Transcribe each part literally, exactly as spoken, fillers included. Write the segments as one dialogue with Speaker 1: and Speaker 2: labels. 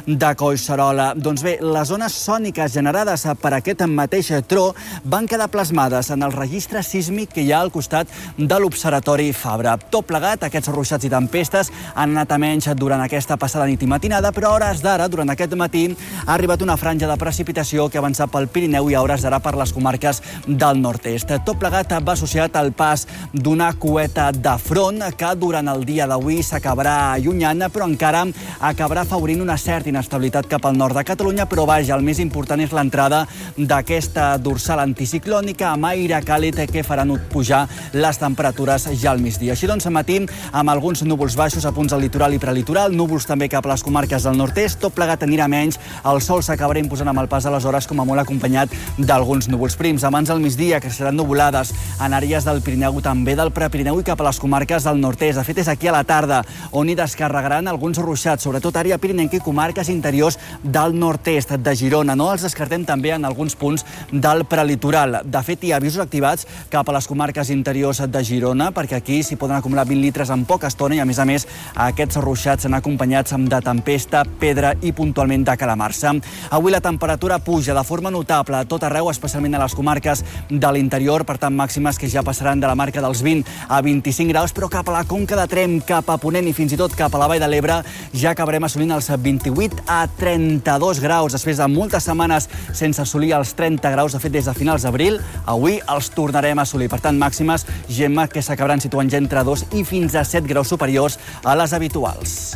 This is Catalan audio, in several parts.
Speaker 1: de Collserola. Doncs bé, les ones sòniques generades per aquest mateix tro van quedar plasmades en el registre sísmic que hi ha al costat de l'Observatori Fabra. Tot plegat, aquests ruixats i tempestes han anat a menys durant aquesta passada nit i matinada, però a hores d'ara, durant aquest matí, ha arribat una franja de precipitació que ha avançat pel Pirineu i a hores d'ara per les comarques del nord-est. Tot plegat va associat al pas d'una cueta de front que durant el dia d'avui s'acabarà allunyant, però encara acabarà afavorint una certa inestabilitat cap al nord de Catalunya, però vaja, el més important és l'entrada d'aquesta dorsal anticiclònica amb aire càlid que farà pujar les temperatures ja al migdia. Així doncs, matí amb alguns núvols baixos a punts del litoral i prelitoral, núvols també cap a les comarques del nord-est, tot plegat anirà menys, el sol s'acabarà imposant amb el pas de les hores com a molt acompanyat d'alguns núvols prims. Abans del migdia, que seran nuvolades en àrees del Pirineu, també del Prepirineu i cap a les comarques del nord-est. De fet, és aquí a la tarda on hi descarregaran alguns ruixats, sobretot àrea pirinenca i comarques interiors del nord-est de Girona. No els descartem també en alguns punts del prelitoral. De fet, hi ha avisos activats cap a les comarques interiors de Girona, perquè aquí s'hi poden acumular vint litres en poca estona i, a més a més, aquests ruixats han acompanyats de tempesta, pedra i puntualment de calamarsa. Avui la temperatura puja de forma notable a tot arreu, especialment a les comarques de l'interior, per tant, màximes que ja passaran de la marca dels vint a vint-i-cinc graus, però cap a la Conca de Tremp, cap a Ponent i fins i tot cap a la Vall de l'Ebre ja acabarem assolint els vint-i-vuit a trenta-dos graus. Després de moltes setmanes sense assolir els trenta graus, de fet, des de finals d'abril, avui els tornarem a assolir. Per tant, màximes, Gemma, que s'acabaran situant ja entre dos i fins a set graus superiors a les habituals.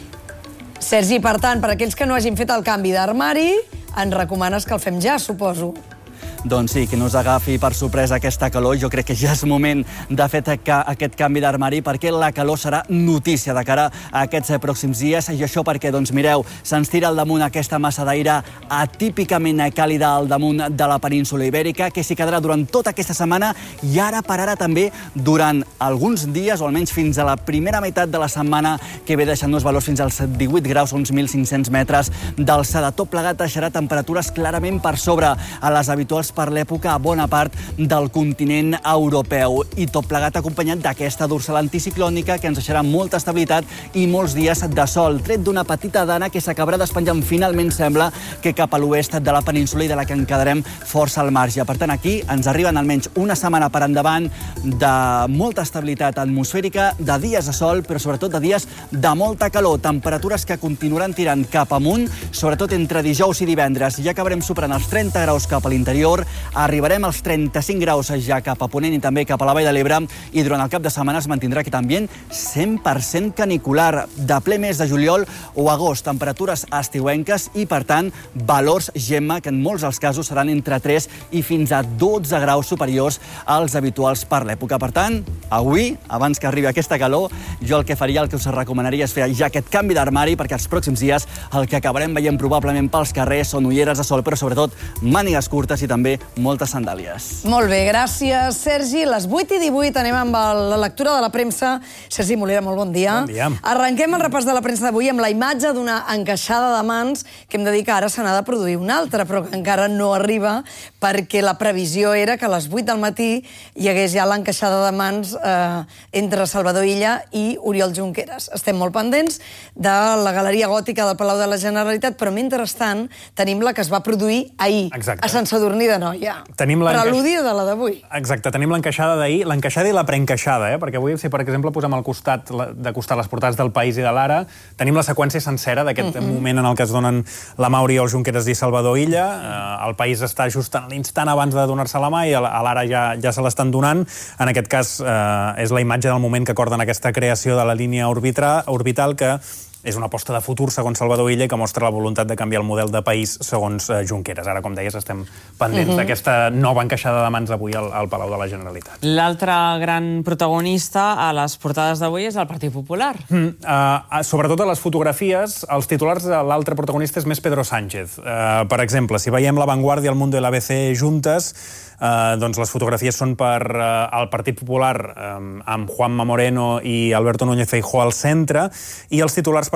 Speaker 2: Sergi, per tant, per aquells que no hagin fet el canvi d'armari, ens recomanes que el fem ja, suposo.
Speaker 1: Doncs sí, que no us agafi per sorpresa aquesta calor. Jo crec que ja és moment de fer aquest canvi d'armari perquè la calor serà notícia de cara a aquests pròxims dies. I això perquè, doncs mireu, se'ns tira al damunt aquesta massa d'aire atípicament càlida al damunt de la península ibèrica, que s'hi quedarà durant tota aquesta setmana i ara per ara també durant alguns dies, o almenys fins a la primera meitat de la setmana, que ve deixant-nos valors fins als divuit graus, uns mil cinc-cents metres d'alçada. Tot plegat deixarà temperatures clarament per sobre a les habituals per l'època a bona part del continent europeu. I tot plegat acompanyat d'aquesta dorsal anticiclònica que ens deixarà molta estabilitat i molts dies de sol, tret d'una petita dana que s'acabarà despenjant finalment, sembla, que cap a l'oest de la península i de la que en quedarem força al marge. Per tant, aquí ens arriben almenys una setmana per endavant de molta estabilitat atmosfèrica, de dies de sol, però sobretot de dies de molta calor, temperatures que continuaran tirant cap amunt, sobretot entre dijous i divendres. Ja acabarem superant els trenta graus cap a l'interior, arribarem als trenta-cinc graus ja cap a Ponent i també cap a la Vall de l'Ebre, i durant el cap de setmana es mantindrà aquest ambient cent per cent canicular, de ple mes de juliol o agost, temperatures estiuenques i, per tant, valors, Gemma, que en molts dels casos seran entre tres i fins a dotze graus superiors als habituals per l'època. Per tant, avui, abans que arribi aquesta calor, jo el que faria, el que us recomanaria és fer ja aquest canvi d'armari, perquè els pròxims dies el que acabarem veient probablement pels carrers són ulleres de sol, però sobretot mànigues curtes i també moltes sandàlies.
Speaker 2: Molt bé, gràcies, Sergi. Les vuit i divuit anem amb la lectura de la premsa. Sergi Molera, molt bon dia.
Speaker 3: Bon dia.
Speaker 2: Arrenquem el repàs de la premsa d'avui amb la imatge d'una encaixada de mans, que hem de dir que ara se n'ha de produir una altra, però que encara no arriba, perquè la previsió era que a les vuit del matí hi hagués ja l'encaixada de mans eh, entre Salvador Illa i Oriol Junqueras. Estem molt pendents de la Galeria Gòtica del Palau de la Generalitat, però mentrestant tenim la que es va produir ahir,
Speaker 3: Exacte.
Speaker 2: a Sant Sadurní d'Anoia.
Speaker 3: Tenim
Speaker 2: Preludi de la d'avui.
Speaker 3: Exacte, tenim l'encaixada d'ahir, l'encaixada i la preencaixada, eh? Perquè avui, si per exemple posem al costat de costat les portades del País i de l'Ara, tenim la seqüència sencera d'aquest mm -hmm. moment en el que es donen la mà Oriol Junqueras i Salvador Illa. Eh, el País està just en l'instant abans de donar-se la mà i a l'Ara ja, ja se l'estan donant. En aquest cas, eh, és la imatge del moment que acorden aquesta creació de la línia orbitra, orbital que és una aposta de futur, segons Salvador Illa, que mostra la voluntat de canviar el model de país, segons eh, Junqueras. Ara, com deies, estem pendents uh -huh. d'aquesta nova encaixada de mans avui al, al Palau de la Generalitat.
Speaker 4: L'altre gran protagonista a les portades d'avui és el Partit Popular.
Speaker 3: Mm, uh, sobretot a les fotografies, els titulars de l'altre protagonista és més Pedro Sánchez. Uh, per exemple, si veiem La Vanguardia, El Mundo i l'A B C juntes, Uh, doncs les fotografies són per uh, el Partit Popular um, amb Juanma Moreno i Alberto Núñez Feijóo al centre, i els titulars, per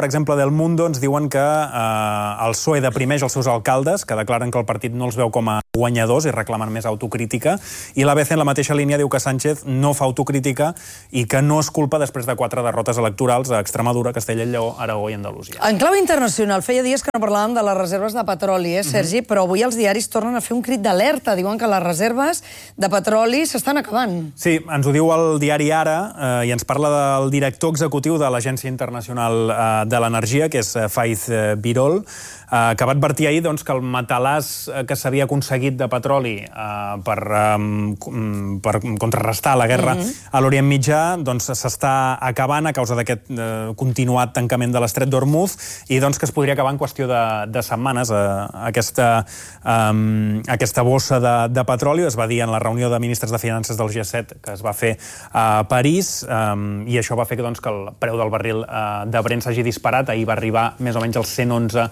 Speaker 3: per exemple, del Mundo ens diuen que eh, el P S O E deprimeix els seus alcaldes, que declaren que el partit no els veu com a guanyadors i reclamen més autocrítica, i l'A B C en la mateixa línia diu que Sánchez no fa autocrítica i que no es culpa després de quatre derrotes electorals a Extremadura, Castella i Lleó, Aragó i Andalusia.
Speaker 2: En clau internacional, feia dies que no parlàvem de les reserves de petroli, eh, Sergi? Uh-huh. Però avui els diaris tornen a fer un crit d'alerta. Diuen que les reserves de petroli s'estan acabant.
Speaker 3: Sí, ens ho diu el diari Ara eh, i ens parla del director executiu de l'Agència Internacional eh, de l'Energia, que és eh, Faiz eh, Birol, eh, que va advertir ahir doncs, que el matalàs eh, que s'havia aconseguit de petroli eh, per, eh, per contrarrestar la guerra uh-huh. a l'Orient Mitjà doncs, s'està acabant a causa d'aquest eh, continuat tancament de l'estret d'Hormuz i doncs, que es podria acabar en qüestió de, de setmanes. Eh, aquesta, eh, aquesta bossa de, de petroli es va dir en la reunió de ministres de Finances del G set que es va fer a París eh, i això va fer que, doncs, que el preu del barril eh, de Brent s'hagi disparat. Ahir va arribar més o menys als cent onze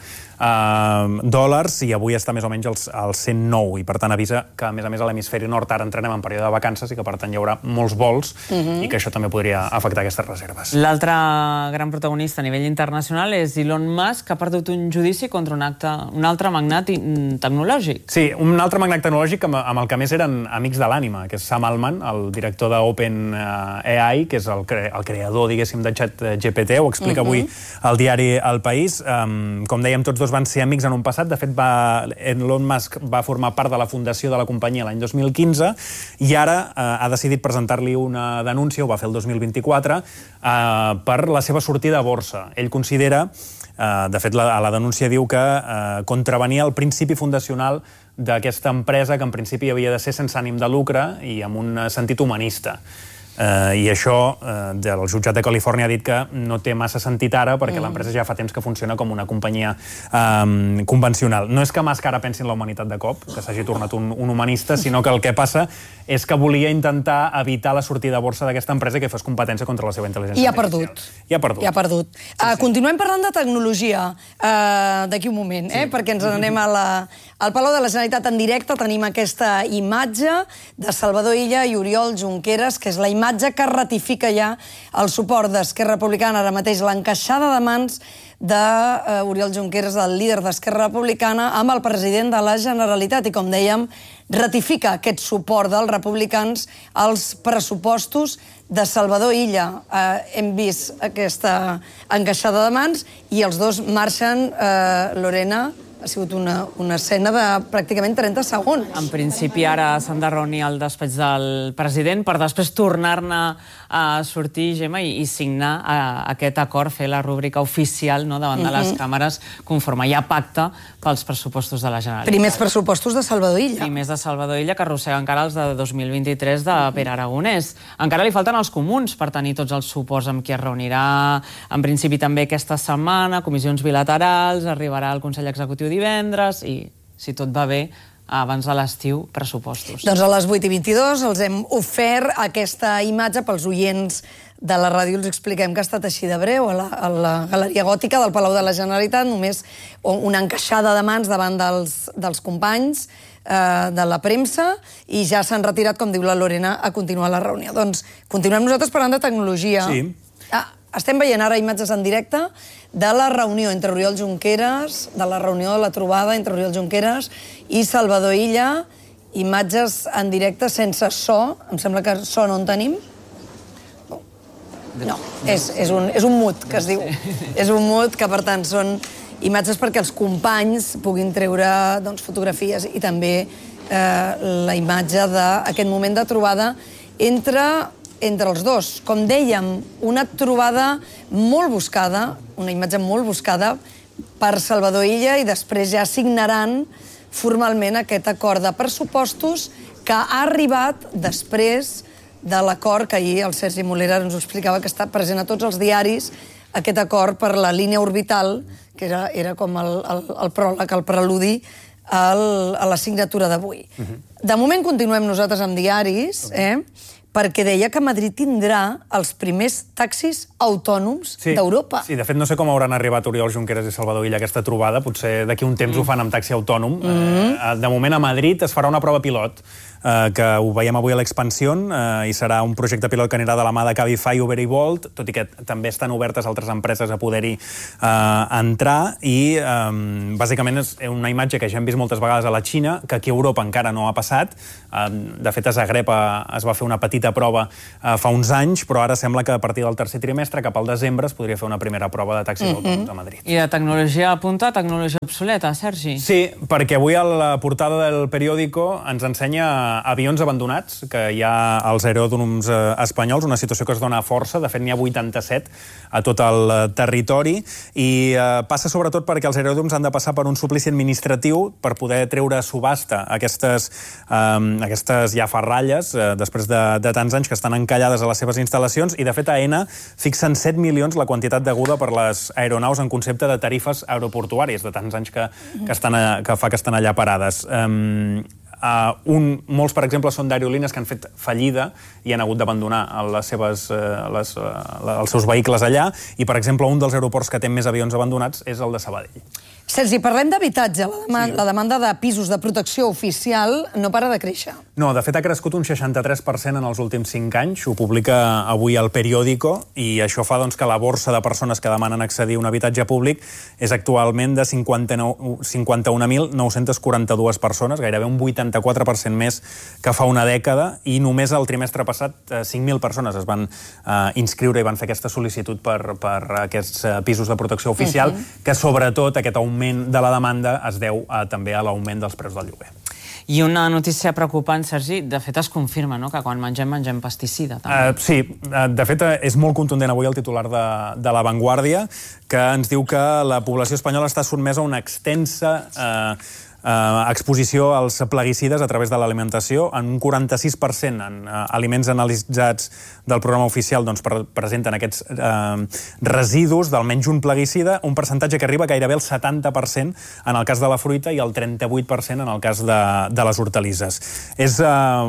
Speaker 3: eh, dòlars i avui està més o menys als, als cent nou i per tant avisa que a més a més a l'hemisferi nord ara entrenem en període de vacances i que per tant hi haurà molts vols uh-huh. i que això també podria afectar aquestes reserves.
Speaker 4: L'altre gran protagonista a nivell internacional és Elon Musk, que ha perdut un judici contra un, acte, un altre magnat tecnològic.
Speaker 3: Sí, un altre magnat tecnològic amb, amb el que més eren amics de l'ànima, que és Sam Altman, el director d'OpenAI, que és el, cre el creador, diguéssim, de ChatGPT, ho explica uh-huh. avui el diari El País. Um, com dèiem, tots dos van ser amics en un passat. De fet, va, Elon Musk va formar part de la fundació de la companyia l'any dos mil quinze i ara uh, ha decidit presentar-li una denúncia, ho va fer el dos mil vint-i-quatre, uh, per la seva sortida a borsa. Ell considera, uh, de fet, la, la denúncia diu que uh, contravenia el principi fundacional d'aquesta empresa que en principi havia de ser sense ànim de lucre i amb un sentit humanista. Uh, I això, uh, el jutjat de Califòrnia ha dit que no té massa sentit ara perquè mm. l'empresa ja fa temps que funciona com una companyia um, convencional. No és que Musk ara pensi en la humanitat de cop, que s'hagi tornat un, un humanista, sinó que el que passa és que volia intentar evitar la sortida a borsa d'aquesta empresa que fes competència contra la seva intel·ligència
Speaker 2: I ha
Speaker 3: artificial.
Speaker 2: perdut.
Speaker 3: I ha perdut.
Speaker 2: I ha perdut. Sí, sí. Uh, continuem parlant de tecnologia uh, d'aquí un moment, eh? Sí. Perquè ens n'anem a la... Al Palau de la Generalitat en directe tenim aquesta imatge de Salvador Illa i Oriol Junqueras, que és la imatge que ratifica ja el suport d'Esquerra Republicana, ara mateix l'encaixada de mans d'Oriol Junqueras, el líder d'Esquerra Republicana, amb el president de la Generalitat. I, com dèiem, ratifica aquest suport dels republicans als pressupostos de Salvador Illa. Eh, hem vist aquesta encaixada de mans i els dos marxen, eh, Lorena, ha sigut una, una escena de pràcticament trenta segons.
Speaker 4: En principi ara s'han de reunir al despatx del president per després tornar-ne a sortir, Gemma, i, i signar a, aquest acord, fer la rúbrica oficial, no, davant de les càmeres, conforme hi ha pacte pels pressupostos de la Generalitat.
Speaker 2: Primers pressupostos de Salvador Illa.
Speaker 4: Primers de Salvador Illa, que arrossega encara els de dos mil vint-i-tres de Pere Aragonès. Encara li falten els comuns per tenir tots els suports amb qui es reunirà en principi també aquesta setmana, comissions bilaterals, arribarà al Consell Executiu divendres i, si tot va bé, abans de l'estiu, pressupostos.
Speaker 2: Doncs a les vuit i vint-i-dos els hem ofert aquesta imatge pels oients de la ràdio. Els expliquem que ha estat així de breu a la, a la Galeria Gòtica del Palau de la Generalitat, només una encaixada de mans davant dels, dels companys eh, de la premsa i ja s'han retirat, com diu la Lorena, a continuar la reunió. Doncs continuem nosaltres parlant de tecnologia.
Speaker 3: Sí.
Speaker 2: Ah, estem veient ara imatges en directe de la reunió entre Oriol Junqueras, de la reunió de la trobada entre Oriol Junqueras i Salvador Illa, imatges en directe sense so. Em sembla que so no en tenim. No, és, és, un, és un mut, que es diu. És un mut que, per tant, són imatges perquè els companys puguin treure doncs, fotografies i també eh, la imatge d'aquest moment de trobada entre... entre els dos. Com dèiem, una trobada molt buscada, una imatge molt buscada per Salvador Illa i després ja signaran formalment aquest acord de pressupostos que ha arribat després de l'acord que ahir el Sergi Molera ens ho explicava, que està present a tots els diaris, aquest acord per la línia orbital, que era, era com el, el, el pròleg, el preludi el, a la signatura d'avui. Uh-huh. De moment continuem nosaltres amb diaris, eh? Perquè deia que Madrid tindrà els primers taxis autònoms
Speaker 3: Sí,
Speaker 2: d'Europa.
Speaker 3: Sí, de fet, no sé com hauran arribat Oriol Junqueras i Salvador Illa a aquesta trobada. Potser d'aquí un temps ho fan amb taxi autònom. Eh, de moment, a Madrid es farà una prova pilot, eh, que ho veiem avui a l'Expansión, eh, i serà un projecte pilot que anirà de la mà de Cabify, Uber i Bolt, tot i que també estan obertes altres empreses a poder-hi eh, entrar, i eh, bàsicament és una imatge que ja hem vist moltes vegades a la Xina, que aquí a Europa encara no ha passat. Eh, de fet, a Zagreb es va fer una petita prova eh, fa uns anys, però ara sembla que a partir del tercer trimestre, cap al desembre, es podria fer una primera prova de taxis mm-hmm. autònoms a Madrid.
Speaker 4: I de tecnologia a punta, tecnologia obsoleta, Sergi?
Speaker 3: Sí, perquè avui a la portada del periòdico ens ensenya avions abandonats, que hi ha als aeròdroms eh, espanyols, una situació que es dona força. De fet, n'hi ha vuitanta-set a tot el territori, i eh, passa sobretot perquè els aeròdroms han de passar per un suplici administratiu per poder treure a subhasta aquestes, eh, aquestes ja ferralles, eh, després de, de tants anys que estan encallades a les seves instal·lacions, i de fet Aena fixa en set milions la quantitat deguda per les aeronaus en concepte de tarifes aeroportuàries, de tants anys que, que, estan a, que fa que estan allà parades. Um, Uh, un, molts, per exemple, són d'aerolínies que han fet fallida i han hagut d'abandonar les seves, uh, les, uh, els seus vehicles allà, i, per exemple, un dels aeroports que té més avions abandonats és el de Sabadell.
Speaker 2: Sergi, parlem d'habitatge. La, demanda, sí. la demanda de pisos de protecció oficial no para de créixer.
Speaker 3: No, de fet ha crescut un seixanta-tres per cent en els últims cinc anys, ho publica avui el periòdico, i això fa doncs, que la borsa de persones que demanen accedir a un habitatge públic és actualment de cinquanta-un mil nou-cents quaranta-dues persones, gairebé un vuitanta-quatre per cent més que fa una dècada, i només el trimestre passat cinc mil persones es van eh, inscriure i van fer aquesta sol·licitud per, per aquests eh, pisos de protecció oficial, uh-huh. que sobretot aquest augment de la demanda es deu a, també a l'augment dels preus del lloguer.
Speaker 4: I una notícia preocupant, Sergi, de fet es confirma, no?, que quan mengem, mengem pesticida. També. Uh,
Speaker 3: sí, uh, de fet és molt contundent avui el titular de, de La Vanguardia, que ens diu que la població espanyola està sotmesa a una extensa uh, Uh, exposició als plaguicides a través de l'alimentació. En un quaranta-sis per cent en uh, aliments analitzats del programa oficial doncs, pre presenten aquests uh, residus d'almenys un plaguicida, un percentatge que arriba gairebé al setanta per cent en el cas de la fruita i el trenta-vuit per cent en el cas de, de les hortalisses. És uh,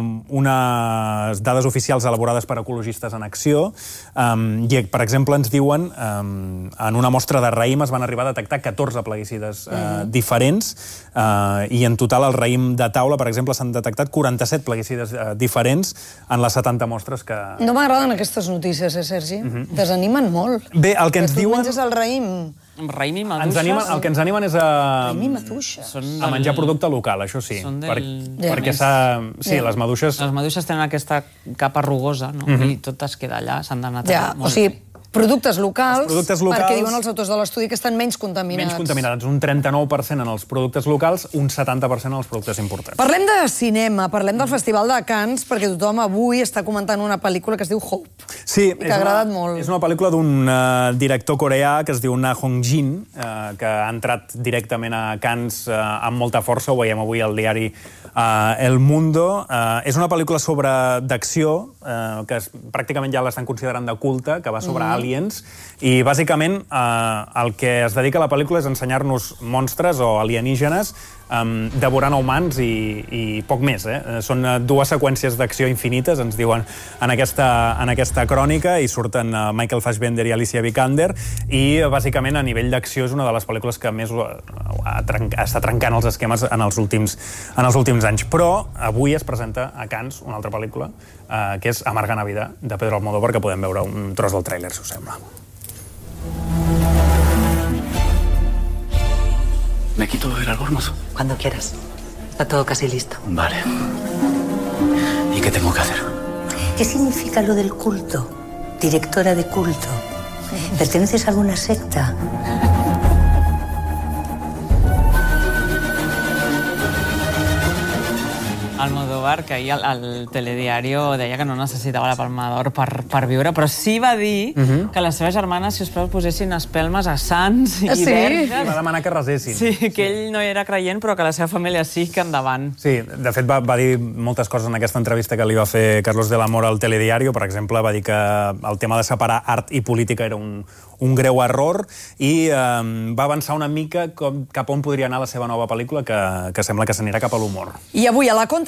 Speaker 3: unes dades oficials elaborades per Ecologistes en Acció, um, i, per exemple, ens diuen um, en una mostra de raïm es van arribar a detectar catorze plaguicides uh, mm. diferents, uh, Uh, i en total al raïm de taula, per exemple, s'han detectat quaranta-set plaguicides uh, diferents en les setanta mostres que...
Speaker 2: No m'agraden aquestes notícies, eh, Sergi? Uh-huh. Desanimen molt.
Speaker 3: Bé, el que ens
Speaker 2: tu
Speaker 3: diuen...
Speaker 2: menges el raïm.
Speaker 4: Raïm i maduixes...
Speaker 3: Ens animen, el que ens animen és a...
Speaker 2: Raïm i maduixes.
Speaker 4: Del...
Speaker 3: A menjar producte local, això sí.
Speaker 4: Són del...
Speaker 3: Per,
Speaker 4: ja,
Speaker 3: perquè s'ha... Sí, ja. les maduixes...
Speaker 4: Les maduixes tenen aquesta capa rugosa, no? Uh-huh. I tot es queda allà, s'han d'anar...
Speaker 2: Ja, o sigui... Productes locals,
Speaker 3: productes locals,
Speaker 2: perquè diuen els autors de l'estudi que estan menys contaminats.
Speaker 3: Menys contaminats, un trenta-nou per cent en els productes locals, un setanta per cent en els productes importats.
Speaker 2: Parlem de cinema, parlem del Festival de Cannes, perquè tothom avui està comentant una pel·lícula que es diu Hope.
Speaker 3: Sí,
Speaker 2: i que ha agradat
Speaker 3: una,
Speaker 2: molt.
Speaker 3: És una pel·lícula d'un uh, director coreà que es diu Na Hong-jin, uh, que ha entrat directament a Cannes uh, amb molta força, ho veiem avui al diari uh, El Mundo. Uh, és una pel·lícula sobre d'acció, uh, que es, pràcticament ja l'estan considerant de culte, que va sobre mm. aliens, i bàsicament eh, el que es dedica a la pel·lícula és ensenyar-nos monstres o alienígenes um, devorant humans i, i poc més. Eh? Són dues seqüències d'acció infinites, ens diuen en aquesta, en aquesta crònica, i surten uh, Michael Fassbender i Alicia Vikander, i bàsicament a nivell d'acció és una de les pel·lícules que més uh, ha trenc està trencant els esquemes en els últims, en els últims anys. Però avui es presenta a Cannes una altra pel·lícula, uh, que és Amarga Navidad, de Pedro Almodóvar, que podem veure un tros del tràiler, si us sembla.
Speaker 5: ¿Me quito el albornoz?
Speaker 6: Cuando quieras. Está todo casi listo.
Speaker 5: Vale. ¿Y qué tengo que hacer?
Speaker 6: ¿Qué significa lo del culto? Directora de culto. ¿Perteneces a alguna secta?
Speaker 4: Almodóvar, que ahir al, al telediario deia que no necessitava la Palma d'Or per, per viure, però sí va dir uh -huh. que les seves germanes, si us plau, posessin espelmes a sants i
Speaker 2: sí.
Speaker 4: verges.
Speaker 3: Va demanar que resessin.
Speaker 4: Sí, que sí. ell no era creient, però que la seva família sí, que endavant.
Speaker 3: Sí, de fet va, va dir moltes coses en aquesta entrevista que li va fer Carlos de la Mora al telediario. Per exemple, va dir que el tema de separar art i política era un, un greu error, i eh, va avançar una mica com, cap on podria anar la seva nova pel·lícula, que, que sembla que s'anirà cap a l'humor.
Speaker 2: I avui, a la contra de La Vanguardia,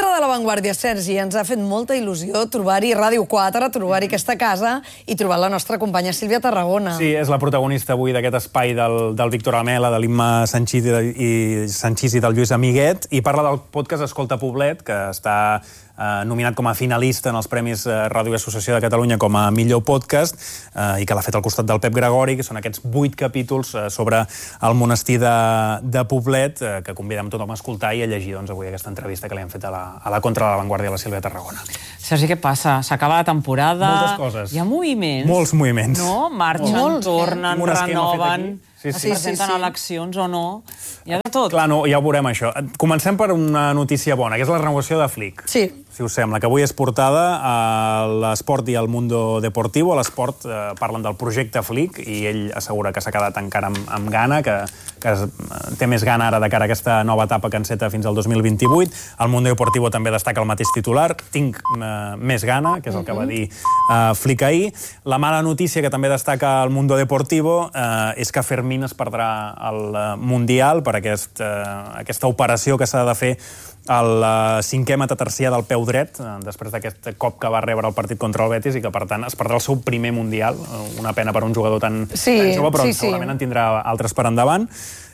Speaker 2: Vanguardia, Sergi. Ens ha fet molta il·lusió trobar-hi Ràdio quatre, trobar-hi aquesta casa i trobar la nostra companya Sílvia Tarragona.
Speaker 3: Sí, és la protagonista avui d'aquest espai del, del Víctor Amela, de l'Imma Sanchís i, i, Sanchís i del Lluís Amiguet, i parla del podcast Escolta Poblet, que està eh, nominat com a finalista en els Premis eh, Ràdio i Associació de Catalunya com a millor podcast, eh, i que l'ha fet al costat del Pep Gregori, que són aquests vuit capítols eh, sobre el monestir de, de Poblet, eh, que convidem tothom a escoltar i a llegir doncs, avui aquesta entrevista que li han fet a la, a la Contra de la Vanguardia a la Sílvia Tarragona.
Speaker 4: Sergi, què passa? S'acaba la temporada...
Speaker 3: Moltes coses.
Speaker 4: Hi ha moviments.
Speaker 3: Molts moviments.
Speaker 4: No? Marxen,
Speaker 2: Molts.
Speaker 4: tornen, renoven...
Speaker 3: Sí, sí.
Speaker 4: presenten
Speaker 2: Sí, sí, sí.
Speaker 4: eleccions o no. Hi ha de tot.
Speaker 3: Clar, no, ja ho veurem, això. Comencem per una notícia bona, que és la renovació de Flick.
Speaker 2: Sí.
Speaker 3: Si us sembla, que avui és portada a l'Esport i al Mundo Deportivo. A l'Esport eh, parlen del projecte Flick i ell assegura que s'ha quedat encara amb, amb gana, que, que es, té més gana ara de cara a aquesta nova etapa que enceta fins al dos mil vint-i-vuit. El Mundo Deportivo també destaca el mateix titular. Tinc eh, més gana, que és el que va dir eh, Flick ahir. La mala notícia que també destaca el Mundo Deportivo eh, és que Fermín es perdrà el Mundial per aquest, eh, aquesta operació que s'ha de fer el cinquè metatarsià del peu dret, després d'aquest cop que va rebre el partit contra el Betis i que, per tant, es perdrà el seu primer Mundial. Una pena per un jugador tan,
Speaker 2: sí,
Speaker 3: tan jove, però
Speaker 2: sí,
Speaker 3: segurament
Speaker 2: sí.
Speaker 3: en tindrà altres per endavant.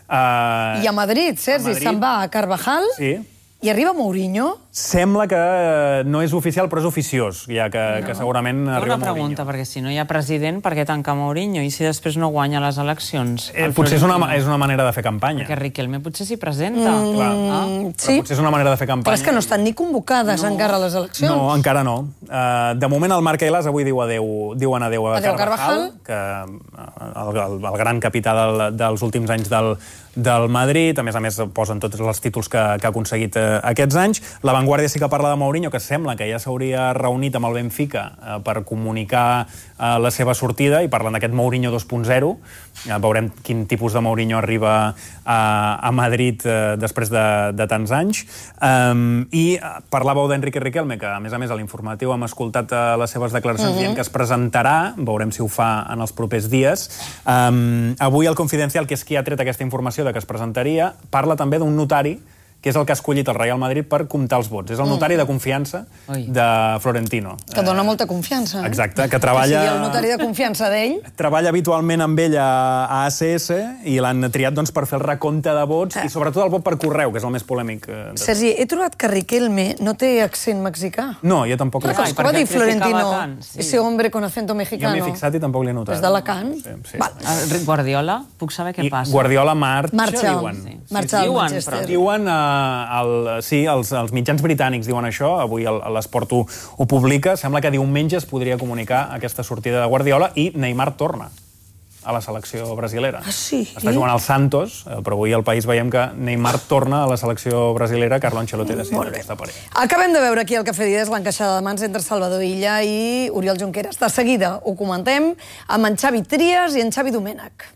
Speaker 3: Uh,
Speaker 2: I a Madrid, Sergi, se'n va a Carvajal
Speaker 3: sí.
Speaker 2: i arriba Mourinho.
Speaker 3: Sembla que no és oficial, però és oficiós, ja que, no. que segurament arriba
Speaker 4: Una pregunta,
Speaker 3: Mourinho.
Speaker 4: perquè si no hi ha president, per què tancar Mourinho? I si després no guanya les eleccions?
Speaker 3: Eh, potser és una, és una manera de fer campanya.
Speaker 4: Perquè Riquelme potser s'hi presenta.
Speaker 2: Mm,
Speaker 3: Clar.
Speaker 4: Ah?
Speaker 2: Sí.
Speaker 3: Potser és una manera de fer campanya.
Speaker 2: Però és que no estan ni convocades no. encara les eleccions.
Speaker 3: No, encara no. Uh, de moment el Marc Eilàs avui diu adeu, diuen adeu a
Speaker 2: Adeu,
Speaker 3: Carvajal,
Speaker 2: Carvajal.
Speaker 3: que el, el, el gran capità del, dels últims anys del, del Madrid, a més a més posen tots els títols que, que ha aconseguit uh, aquests anys. La Vanguardia sí que parla de Mourinho, que sembla que ja s'hauria reunit amb el Benfica uh, per comunicar uh, la seva sortida, i parlen d'aquest Mourinho dos punt zero. Uh, veurem quin tipus de Mourinho arriba a, a Madrid uh, després de, de tants anys. Um, I uh, parlàveu d'Enrique Riquelme, que a més a més a l'informatiu hem escoltat uh, les seves declaracions mm-hmm. dient que es presentarà, veurem si ho fa en els propers dies. Um, avui el Confidencial, que és qui ha tret aquesta informació de que es presentaria, parla també d'un notari que és el que ha escollit el Real Madrid per comptar els vots. És el notari de confiança
Speaker 4: Ui.
Speaker 3: de Florentino.
Speaker 2: Que dona molta confiança. Eh?
Speaker 3: Exacte, que treballa...
Speaker 2: Que sigui el notari de confiança d'ell.
Speaker 3: Treballa habitualment amb ell a, a A C S i l'han triat doncs, per fer el recompte de vots i sobretot el vot per correu, que és el més polèmic. Eh, de...
Speaker 2: Sergi, he trobat que Riquelme no té accent mexicà.
Speaker 3: No, jo tampoc l'he
Speaker 2: Clar,
Speaker 3: fet.
Speaker 2: que va dir
Speaker 4: perquè criticava
Speaker 2: Florentino,
Speaker 4: tant, sí.
Speaker 2: ese hombre con acento
Speaker 3: Jo
Speaker 2: mexicano.
Speaker 3: m'hi he fixat i tampoc l'he notat.
Speaker 2: És d'Alacant?
Speaker 3: Sí, sí.
Speaker 2: Val.
Speaker 4: Ah, Guardiola, puc saber què
Speaker 3: I
Speaker 4: passa?
Speaker 3: Guardiola marxa,
Speaker 2: Marxa,
Speaker 3: diuen.
Speaker 4: Sí.
Speaker 2: marxa al
Speaker 4: diuen,
Speaker 2: Manchester.
Speaker 4: però-
Speaker 3: Diuen, eh, el, sí, els, els mitjans britànics diuen això, avui el- l'Esport ho, ho publica, sembla que diumenge es podria comunicar aquesta sortida de Guardiola i Neymar torna a la selecció brasilera.
Speaker 2: Ah, sí?
Speaker 3: Està jugant al Santos, eh, però avui al país veiem que Neymar torna a la selecció brasilera, Carlo Ancelotti decideix aquesta parella.
Speaker 2: Acabem de veure aquí al Cafè Dies l'encaixada de mans entre Salvador Illa i Oriol Junqueras. De seguida ho comentem amb en Xavi Trias i en Xavi Domènech.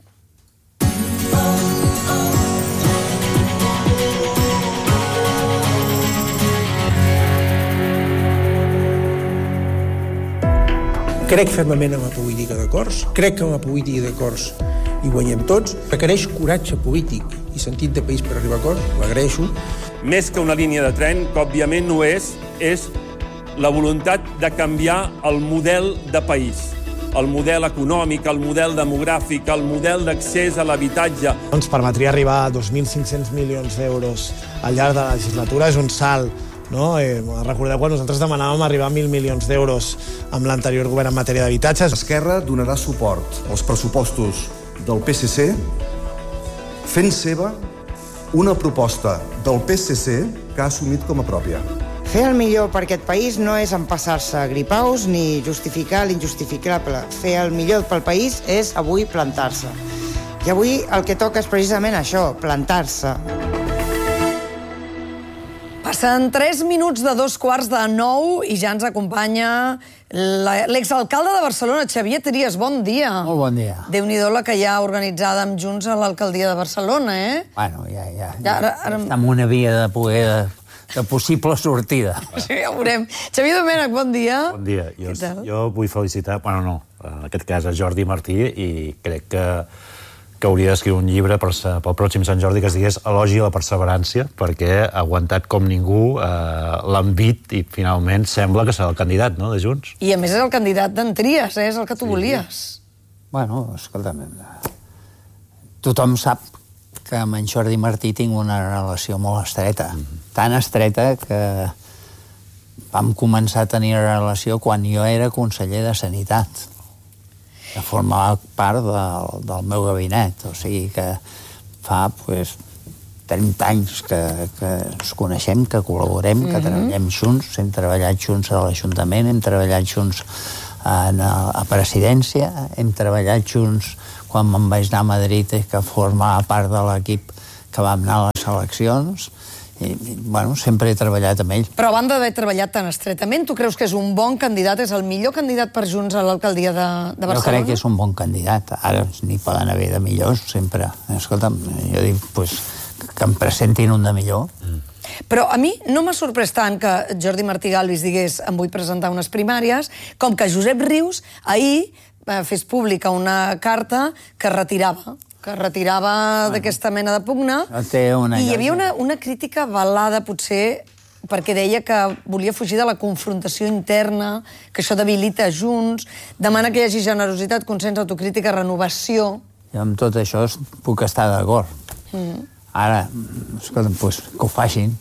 Speaker 7: Crec fermament en la política d'acords, crec que en la política d'acords hi guanyem tots. Requereix coratge polític i sentit de país per arribar a acords, l'agraeixo.
Speaker 8: Més que una línia de tren, que òbviament no és, és la voluntat de canviar el model de país. El model econòmic, el model demogràfic, el model d'accés a l'habitatge.
Speaker 9: Ens permetria arribar a dos mil cinc-cents milions d'euros al llarg de la legislatura, és un salt. No? Eh, recordeu quan nosaltres demanàvem arribar a mil milions d'euros amb l'anterior govern en matèria d'habitatges.
Speaker 10: Esquerra donarà suport als pressupostos del P S C fent seva una proposta del P S C que ha assumit com a pròpia.
Speaker 11: Fer el millor per aquest país no és empassar-se gripaus ni justificar l'injustificable. Fer el millor pel país és avui plantar-se. I avui el que toca és precisament això, plantar-se.
Speaker 2: Passen tres minuts de dos quarts de nou i ja ens acompanya l'exalcalde de Barcelona, Xavier Trias. Bon dia.
Speaker 12: Molt bon dia.
Speaker 2: Déu-n'hi-do la que hi ha organitzada amb Junts a l'alcaldia de Barcelona, eh?
Speaker 12: Bueno, ja, ja,
Speaker 2: Ja,
Speaker 12: ja,
Speaker 2: ara- ara-
Speaker 12: està en una via de poder de, de possible sortida.
Speaker 2: Sí, ja ho veurem. Xavier Domènech, bon dia.
Speaker 13: Bon dia. Jo,
Speaker 2: Què tal?
Speaker 13: jo vull felicitar, bueno, no, en aquest cas a Jordi Martí, i crec que, que hauria d'escriure un llibre pel pròxim Sant Jordi que es digués Elogi a la perseverància, perquè ha aguantat com ningú l'envit i finalment sembla que serà el candidat, no?, de Junts.
Speaker 2: I a més és el candidat d'en Trias, és el que tu volies.
Speaker 12: Bueno, escolta'm, tothom sap que amb en Jordi Martí tinc una relació molt estreta, tan estreta que vam començar a tenir relació quan jo era conseller de Sanitat, que formava part del, del meu gabinet, o sigui que fa pues, trenta anys que, que ens coneixem, que col·laborem, que treballem junts, hem treballat junts a l'Ajuntament, hem treballat junts en, a Presidència, hem treballat junts quan me'n vaig anar a Madrid, que formava part de l'equip que vam anar a les eleccions, i, bueno, sempre he treballat amb ell.
Speaker 2: Però a banda d'haver treballat tan estretament, tu creus que és un bon candidat, és el millor candidat per Junts a l'alcaldia de, de Barcelona?
Speaker 12: Jo crec que és un bon candidat. Ara n'hi poden haver de millors, sempre. Escolta'm, jo dic, pues, que em presentin un de millor. Mm.
Speaker 2: Però a mi no m'ha sorprès tant que Jordi Martí Galvis digués em vull presentar unes primàries, com que Josep Rius ahir eh, fes pública una carta que retirava que retirava bueno, d'aquesta mena de pugna,
Speaker 12: no té una
Speaker 2: i hi havia una, una crítica velada, potser, perquè deia que volia fugir de la confrontació interna, que això debilita Junts, demana que hi hagi generositat, consens, autocrítica, renovació.
Speaker 12: Jo amb tot això puc estar d'acord. Mm. Ara, escolta'm, pues, que ho facin.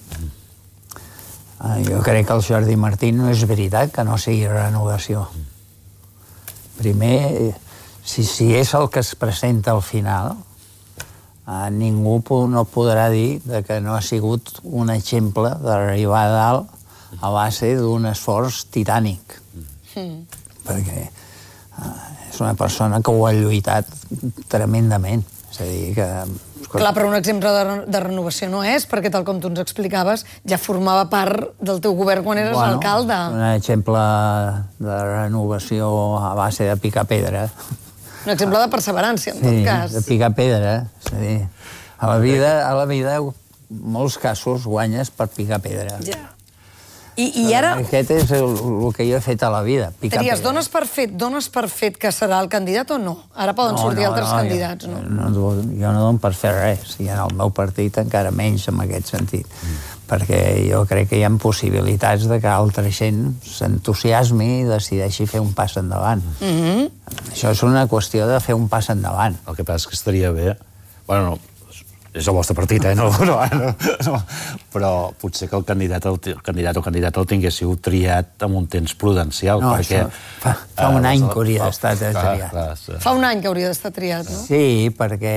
Speaker 12: Jo crec que el Jordi Martí no és veritat que no sigui renovació. Primer, si, si és el que es presenta al final, eh, ningú no podrà dir que no ha sigut un exemple d'arribar a dalt a base d'un esforç titànic. Mm. Perquè eh, és una persona que ho ha lluitat tremendament. És a dir, que...
Speaker 2: Clar, però un exemple de, de renovació no és, perquè tal com tu ens explicaves, ja formava part del teu govern quan eres
Speaker 12: bueno,
Speaker 2: alcalde.
Speaker 12: Un exemple de renovació a base de picar pedra.
Speaker 2: Un exemple de perseverància, en
Speaker 12: sí,
Speaker 2: tot cas.
Speaker 12: Sí, de picar pedra. És a dir, a la vida, a la vida, molts casos guanyes per picar pedra.
Speaker 2: Ja. I, i ara...
Speaker 12: Aquest és el, el que jo he fet a la vida, picar
Speaker 2: Tries,
Speaker 12: pedra.
Speaker 2: dones per fet, dones per fet que serà el candidat o no? Ara poden
Speaker 12: no,
Speaker 2: sortir
Speaker 12: no,
Speaker 2: altres
Speaker 12: no,
Speaker 2: candidats,
Speaker 12: jo,
Speaker 2: no?
Speaker 12: no? Jo no dono per fer res, i en el meu partit encara menys en aquest sentit, mm. perquè jo crec que hi ha possibilitats de que altra gent s'entusiasmi i decideixi fer un pas endavant. Mm-hmm. Això és una qüestió de fer un pas endavant.
Speaker 13: El que passa és que estaria bé... Bueno, no, és el vostre partit, eh? No, no, no, no. Però potser que el candidat, el, el candidat o candidata el tingués sigut triat amb un temps prudencial,
Speaker 12: no,
Speaker 13: perquè...
Speaker 12: Fa, fa un uh, any que hauria d'estar triat.
Speaker 13: Clar, clar, sí.
Speaker 2: Fa un any que hauria d'estar triat, no?
Speaker 12: Sí, perquè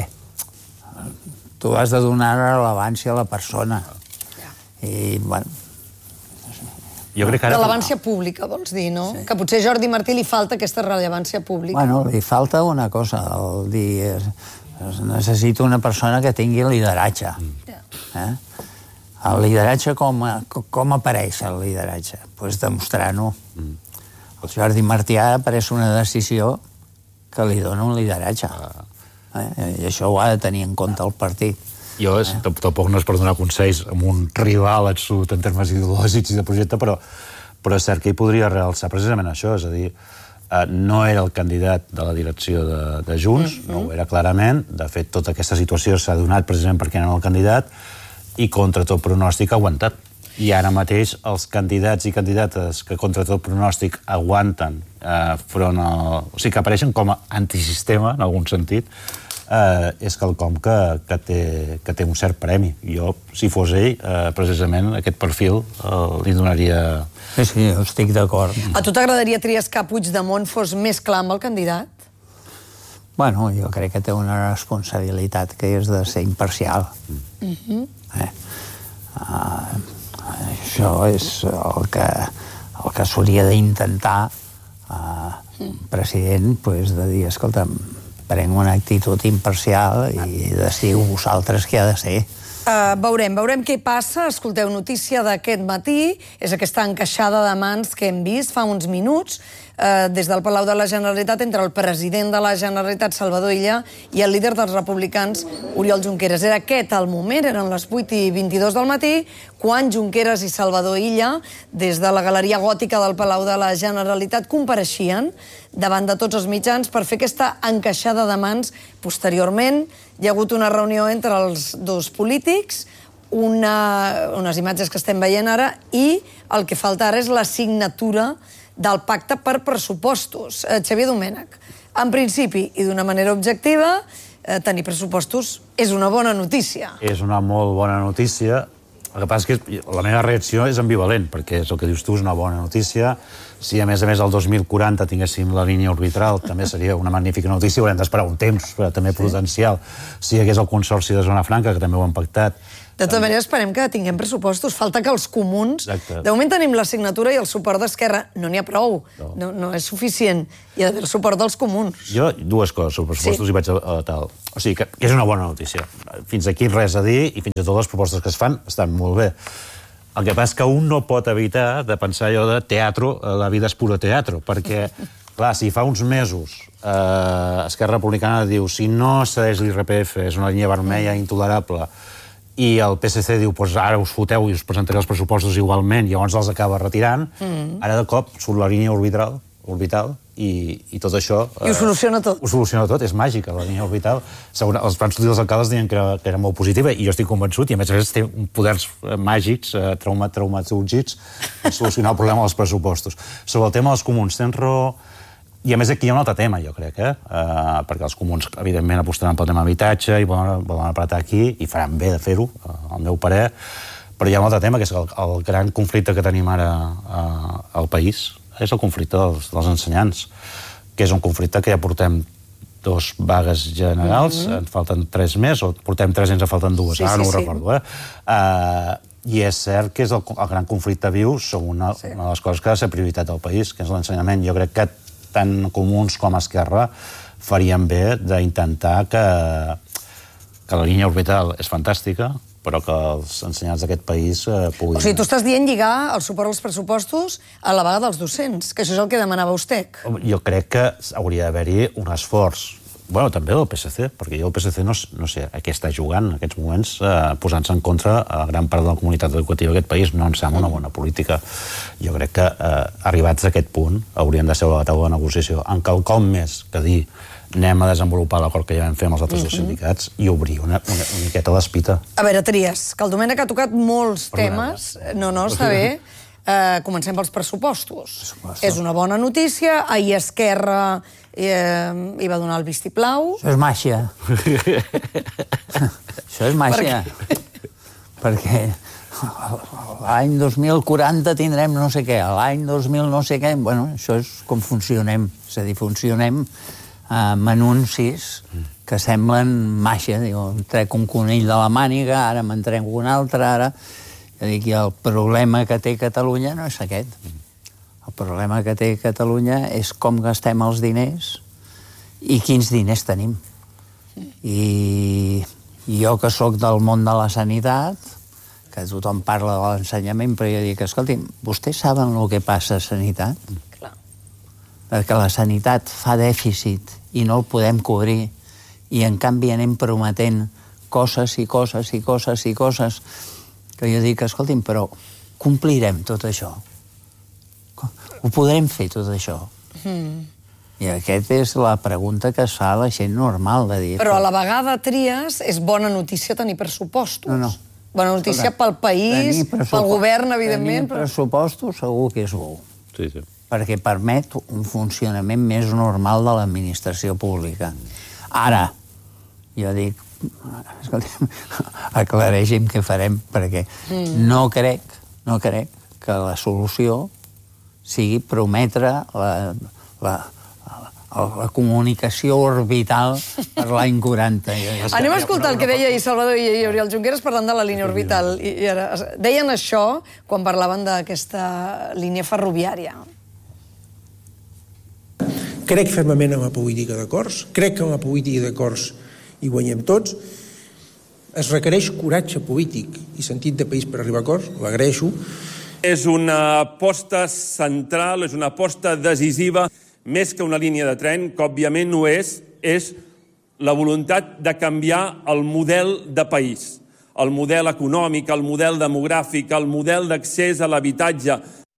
Speaker 12: tu has de donar rellevància a la persona. I, bueno...
Speaker 13: Jo crec que ara...
Speaker 2: Rellevància pública, vols dir, no? Sí. Que potser a Jordi Martí li falta aquesta rellevància pública.
Speaker 12: Bueno, li falta una cosa, el dir... Necessito una persona que tingui lideratge. Eh? El lideratge, com, com apareix el lideratge? Pues demostrant-ho. El Jordi Martí ara apareix una decisió que li dona un lideratge. Eh? I això ho ha de tenir en compte el partit.
Speaker 13: Jo és, eh? tampoc no és per donar consells amb un rival absolut en termes ideològics i de projecte, però, però és cert que hi podria realçar precisament això, és a dir, no era el candidat de la direcció de, de Junts, mm-hmm. no ho era clarament. De fet, tota aquesta situació s'ha donat precisament perquè era el candidat i contra tot pronòstic ha aguantat. I ara mateix els candidats i candidates que contra tot pronòstic aguanten eh, front a... O sigui, que apareixen com a antisistema, en algun sentit, eh, és quelcom que, que, té, que té un cert premi. Jo, si fos ell, eh, precisament aquest perfil eh, li donaria...
Speaker 12: Sí, sí, estic d'acord.
Speaker 2: A tu t'agradaria triar que Puigdemont fos més clar amb el candidat?
Speaker 12: Bueno, jo crec que té una responsabilitat que és de ser imparcial. Mm-hmm. eh? uh, això és el que, el que s'hauria d'intentar uh, un president, pues, de dir, escolta'm, prenc una actitud imparcial i decidiu vosaltres què ha de ser.
Speaker 2: Uh, veurem, veurem què passa. Escolteu, notícia d'aquest matí, és aquesta encaixada de mans que hem vist fa uns minuts. eh, des del Palau de la Generalitat entre el president de la Generalitat, Salvador Illa, i el líder dels republicans, Oriol Junqueras. Era aquest el moment, eren les vuit i vint-i-dos del matí, quan Junqueras i Salvador Illa, des de la Galeria Gòtica del Palau de la Generalitat, compareixien davant de tots els mitjans per fer aquesta encaixada de mans. Posteriorment, hi ha hagut una reunió entre els dos polítics, una, unes imatges que estem veient ara, i el que falta ara és la signatura del pacte per pressupostos. Eh, Xavier Domènech, en principi i d'una manera objectiva, eh, tenir pressupostos és una bona notícia.
Speaker 13: És una molt bona notícia. El que passa és que la meva reacció és ambivalent, perquè és el que dius tu, és una bona notícia. Si, a més a més, el dos mil quaranta tinguéssim la línia orbital, també seria una magnífica notícia. Haurem d'esperar un temps, però també prudencial. Si hi hagués el Consorci de Zona Franca, que també ho han pactat.
Speaker 2: De tota manera, esperem que tinguem pressupostos. Falta que els comuns...
Speaker 13: Exacte.
Speaker 2: De moment tenim la signatura i el suport d'Esquerra. No n'hi ha prou. No. No, no és suficient. Hi ha d'haver el suport dels comuns.
Speaker 13: Jo, dues coses sobre pressupostos, sí. I vaig a, a tal. O sigui, que, que és una bona notícia. Fins aquí res a dir, i fins i tot les propostes que es fan estan molt bé. El que passa és que un no pot evitar de pensar allò de teatro, la vida és puro teatro, perquè, clar, si fa uns mesos eh, Esquerra Republicana diu si no cedeix l'I R P F és una línia vermella intolerable, i el P S C diu pues ara us foteu i us presentaré els pressupostos igualment, i llavors els acaba retirant, mm. ara de cop surt la línia orbital, orbital i, i tot això...
Speaker 2: I ho soluciona tot.
Speaker 13: Ho soluciona tot, és màgica, la línia orbital. Segons els van sortir dels alcaldes diuen que era, que era molt positiva, i jo estic convençut, i a més a més té poders màgics, eh, trauma, traumatúrgics, per solucionar el problema dels pressupostos. Sobre el tema dels comuns, tens raó. I a més aquí hi ha un altre tema, jo crec, eh? Uh, perquè els comuns, evidentment, apostaran pel tema habitatge i volen, volen apretar aquí, i faran bé de fer-ho, uh, al meu parer. Però hi ha un altre tema, que és el, el gran conflicte que tenim ara uh, al país, és el conflicte dels, dels ensenyants, que és un conflicte que ja portem dos vagues generals, mm-hmm. ens falten tres més, o portem tres i ens en falten dues, sí, ara no sí, ho sí. recordo, eh? Uh, I és cert que és el, el gran conflicte viu sobre una, sí. una de les coses que ha de ser prioritat del país, que és l'ensenyament. Jo crec que tant comuns com Esquerra farien bé d'intentar que, que la línia orbital és fantàstica, però que els ensenyants d'aquest país eh, puguin...
Speaker 2: O sigui, tu estàs dient lligar el suport als pressupostos a la vaga dels docents, que això és el que demanava Ustec.
Speaker 13: Jo crec que hauria d'haver-hi un esforç. Bueno, també del P S C, perquè jo el P S C no, no sé a què està jugant en aquests moments, eh, posant-se en contra a gran part de la comunitat educativa d'aquest país. No em sembla una bona política. Jo crec que, eh, arribats a aquest punt, haurien de seure a la taula de negociació en quelcom més que dir anem a desenvolupar l'acord que ja vam fer amb els altres dos sindicats i obrir una, una, una miqueta l'espita.
Speaker 2: A veure, Trias, que el Domènech ha tocat molts temes. No, no, està bé. Uh, comencem pels pressupostos. Pressuposto. És una bona notícia. Ahir Esquerra eh, hi va donar el vistiplau.
Speaker 12: Això és màgia. Això és màgia. Per perquè l'any dos mil quaranta tindrem no sé què, l'any dos mil no sé què... Bueno, això és com funcionem. És a dir, funcionem amb anuncis que semblen màgia. Diu, em trec un conill de la màniga, ara me'n trec un altre, ara... Dic, i el problema que té Catalunya no és aquest. El problema que té Catalunya és com gastem els diners i quins diners tenim. I jo, que sóc del món de la sanitat, que tothom parla de l'ensenyament, però jo dic, escolti'm, vostès saben el que passa a sanitat?
Speaker 2: Clar.
Speaker 12: Perquè la sanitat fa dèficit i no el podem cobrir, i en canvi anem prometent coses i coses i coses i coses que jo dic, escolti'm, però complirem tot això? Ho podrem fer, tot això? Mm. I aquesta és la pregunta que es fa a la gent normal de dir...
Speaker 2: Però a la vegada, Trias, és bona notícia tenir pressupostos.
Speaker 12: No, no.
Speaker 2: Bona notícia pel país, pel govern, evidentment.
Speaker 12: Tenir pressupostos segur que és bo.
Speaker 13: Sí, sí.
Speaker 12: Perquè permet un funcionament més normal de l'administració pública. Ara, jo dic, escolta'm, aclareixem què farem, perquè mm. no crec, no crec que la solució sigui prometre la, la, la, la comunicació orbital per l'any quaranta.
Speaker 2: Anem a escoltar el que deia ahir Salvador i Oriol Junqueras parlant de la línia orbital. I, i ara, deien això quan parlaven d'aquesta línia ferroviària.
Speaker 7: Crec fermament en la política d'acords, crec que en la política d'acords i guanyem tots. Es requereix coratge polític i sentit de país per arribar a acords, l'agraeixo,
Speaker 8: És una aposta central, és una aposta decisiva, més que una línia de tren, que òbviament no és, és la voluntat de canviar el model de país, el model econòmic, el model demogràfic, el model d'accés a l'habitatge.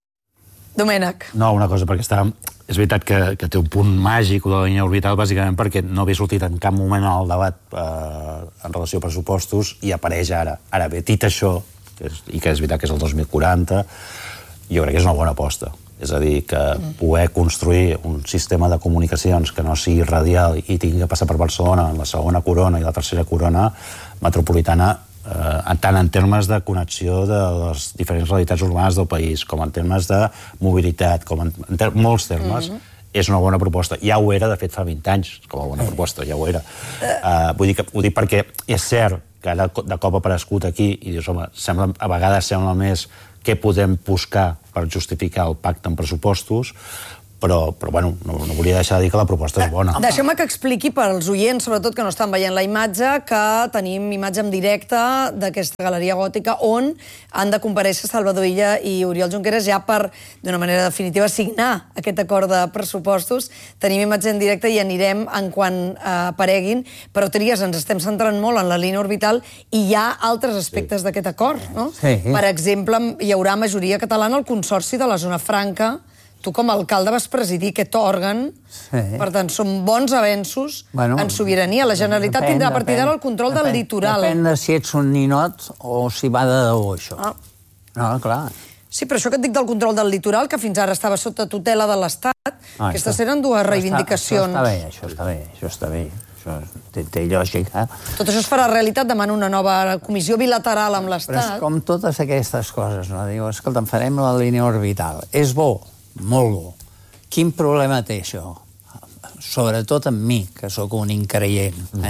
Speaker 2: Domènec.
Speaker 13: No, una cosa, perquè està... És veritat que, que té un punt màgic de la línia orbital, bàsicament perquè no havia sortit en cap moment en el debat eh, en relació a pressupostos i apareix ara. Ara bé, dit això, que és, i que és veritat que és el dos mil quaranta, jo crec que és una bona aposta. És a dir, que poder construir un sistema de comunicacions que no sigui radial i tingui que passar per Barcelona en la segona corona i la tercera corona metropolitana, eh, tant en termes de connexió de les diferents realitats urbanes del país, com en termes de mobilitat, com en, en ter molts termes, mm-hmm. és una bona proposta. Ja ho era, de fet, fa vint anys, com a bona proposta, ja ho era. Uh, vull dir que, ho dic perquè és cert que ara de cop ha aparegut aquí i dius, home, sembla, a vegades sembla més què podem buscar per justificar el pacte en pressupostos, però, però bueno, no, no volia deixar de dir que la proposta és bona.
Speaker 2: Deixeu-me que expliqui per als oients, sobretot que no estan veient la imatge, que tenim imatge en directe d'aquesta galeria gòtica on han de comparèixer Salvador Illa i Oriol Junqueras ja per, d'una manera definitiva, signar aquest acord de pressupostos. Tenim imatge en directe i anirem en quan eh, apareguin, però, Trias, ens estem centrant molt en la línia orbital i hi ha altres aspectes sí. d'aquest acord, no?
Speaker 12: Sí.
Speaker 2: Per exemple, hi haurà majoria catalana al Consorci de la Zona Franca. Tu, com a alcalde, vas presidir aquest òrgan. Sí. Per tant, són bons avenços bueno, en sobirania. La Generalitat depèn, tindrà a partir d'ara el control depèn, del litoral.
Speaker 12: Depèn de si ets un ninot o si va de debò, això. Ah. No, clar.
Speaker 2: Sí, però això que et dic del control del litoral, que fins ara estava sota tutela de l'Estat, ah, aquestes eren dues reivindicacions.
Speaker 12: Això està bé, això està bé, això està bé. Això té, té lògica.
Speaker 2: Tot això es farà realitat, demana una nova comissió bilateral amb l'Estat.
Speaker 12: Però és com totes aquestes coses, no? Diu, escolta, farem la línia orbital. És bo. Molt bo. Quin problema té això? Sobretot amb mi, que sóc un increient. Eh?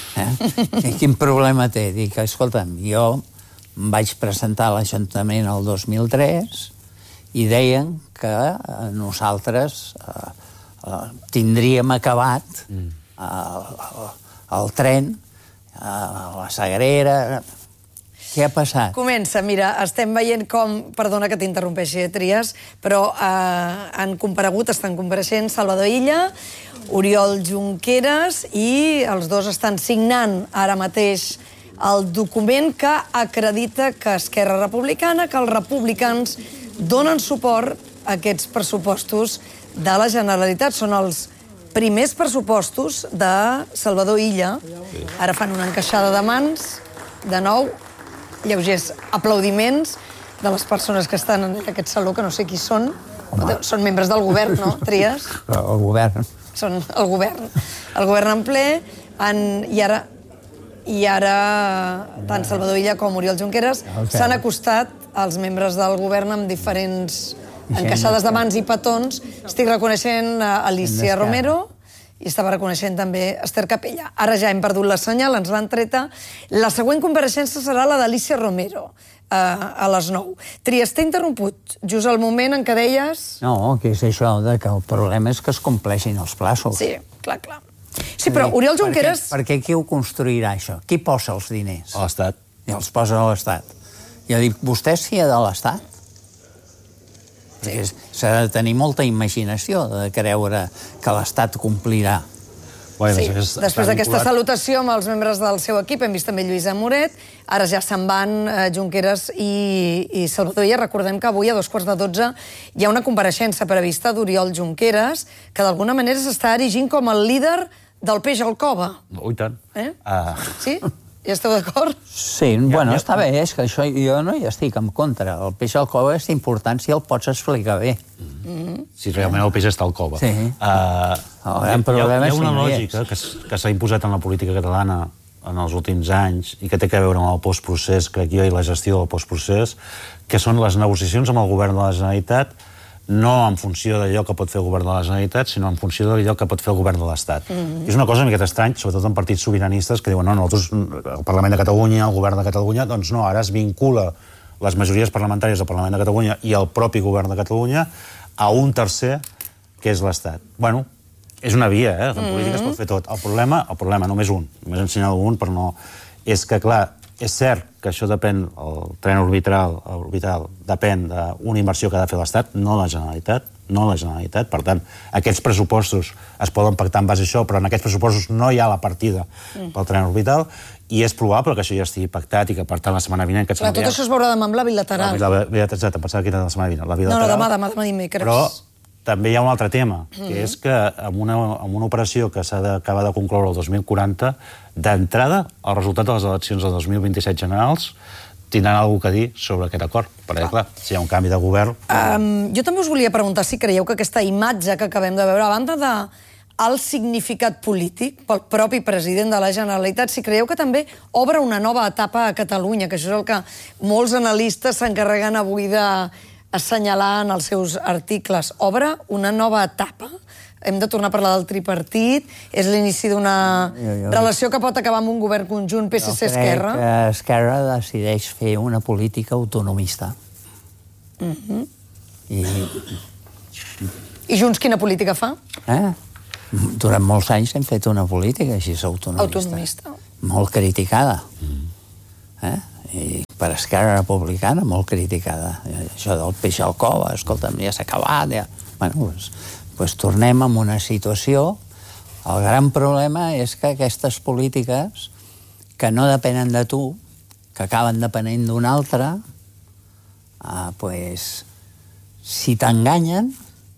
Speaker 12: Eh? Quin problema té? Dic, escolta'm, jo em vaig presentar a l'Ajuntament el dos mil tres i deien que nosaltres eh, eh, tindríem acabat eh, el, el tren a eh, la Sagrera. Què ha passat?
Speaker 2: Comença, mira, estem veient com... Perdona que t'interrompeixi, Trias, però eh, han comparegut, estan compareixent Salvador Illa, Oriol Junqueras, i els dos estan signant ara mateix el document que acredita que Esquerra Republicana, que els republicans donen suport a aquests pressupostos de la Generalitat. Són els primers pressupostos de Salvador Illa. Ara fan una encaixada de mans, de nou, lleugers aplaudiments de les persones que estan en aquest saló, que no sé qui són. Home. Són membres del govern, no, Trias?
Speaker 12: El govern.
Speaker 2: Són el govern. El govern en ple, en, i ara, i ara tant Salvador Illa com Oriol Junqueras s'han acostat als membres del govern amb diferents encaixades de mans i petons. Estic reconeixent Alicia Romero, i estava reconeixent també Esther Capella. Ara ja hem perdut la senyal, ens l'han treta. La següent compareixença serà la d'Alicia Romero, eh, a les nou. Trias, t'he interromput just al moment en què deies...
Speaker 12: No, que és això, de que el problema és que es compleixin els plaços.
Speaker 2: Sí, clar, clar. Sí, però Oriol Junqueras...
Speaker 12: Perquè, perquè qui ho construirà, això? Qui posa els diners?
Speaker 13: L'Estat.
Speaker 12: I els posa a l'Estat. I ha dit, vostè es fia de l'Estat? Perquè s'ha de tenir molta imaginació de creure que l'Estat complirà.
Speaker 2: Sí, després d'aquesta salutació amb els membres del seu equip, hem vist també Lluïsa Moret, ara ja se'n van Junqueras i, i Salvador Illa. Recordem que avui a dos quarts de dotze hi ha una compareixença prevista d'Oriol Junqueras, que d'alguna manera s'està erigint com el líder del peix al cova.
Speaker 13: Oh, i tant.
Speaker 2: Eh? Uh... Sí? Ja esteu d'acord?
Speaker 12: Sí, bueno, ja, està bé, és que això jo no hi estic en contra. El peix al cova és important si el pots explicar bé.
Speaker 13: Mm-hmm. Si realment el peix està al cova.
Speaker 12: Sí.
Speaker 13: Uh,
Speaker 12: el gran problema
Speaker 13: hi ha, hi ha una
Speaker 12: si
Speaker 13: lògica que, que s'ha imposat en la política catalana en els últims anys i que té a veure amb el postprocés, crec jo, i la gestió del postprocés, que són les negociacions amb el govern de la Generalitat no en funció d'allò que pot fer el govern de la Generalitat, sinó en funció d'allò que pot fer el govern de l'Estat. Mm-hmm. És una cosa una miqueta estrany, sobretot en partits sobiranistes, que diuen, no, nosaltres, el Parlament de Catalunya, el govern de Catalunya, doncs no, ara es vincula les majories parlamentàries del Parlament de Catalunya i el propi govern de Catalunya a un tercer, que és l'Estat. Bueno, és una via, eh? En política es pot fer tot. El problema, el problema, només un, només ensenyar un, però no... És que, clar, és cert que això depèn, el tren orbital, orbital depèn d'una inversió que ha de fer l'Estat, no la Generalitat, no la Generalitat. Per tant, aquests pressupostos es poden pactar en base a això, però en aquests pressupostos no hi ha la partida pel tren orbital, i és probable que això ja estigui pactat i que, per tant, la setmana vinent...
Speaker 2: Clar, tot això es veurà demà amb la bilateral.
Speaker 13: La bilateral, em pensava que era la setmana vinent. La bilateral,
Speaker 2: no, no, demà, demà, demà dimecres.
Speaker 13: Però també hi ha un altre tema, que és que amb una, amb una operació que s'ha d'acabar de concloure el dos mil quaranta, d'entrada, el resultat de les eleccions del dos mil vint-i-set generals tindran alguna cosa a dir sobre aquest acord. Perquè, clar, si hi ha un canvi de govern...
Speaker 2: Um, jo també us volia preguntar si creieu que aquesta imatge que acabem de veure, a banda de el significat polític pel propi president de la Generalitat, si creieu que també obre una nova etapa a Catalunya, que això és el que molts analistes s'encarreguen avui d'assenyalar en els seus articles. Obre una nova etapa? Hem de tornar a parlar del tripartit? És l'inici d'una relació que pot acabar amb un govern conjunt P S C-Esquerra?
Speaker 12: Jo crec que Esquerra decideix fer una política autonomista.
Speaker 2: I Junts quina política fa?
Speaker 12: Eh? Durant molts anys hem fet una política així autonomista.
Speaker 2: Autonomista.
Speaker 12: Molt criticada. Eh? I per Esquerra Republicana, molt criticada. Això del peix al cova, escolta'm, ja s'ha acabat. Ja... Bueno, doncs, doncs tornem a una situació. El gran problema és que aquestes polítiques que no depenen de tu, que acaben depenent d'un altre, eh, doncs, si t'enganyen,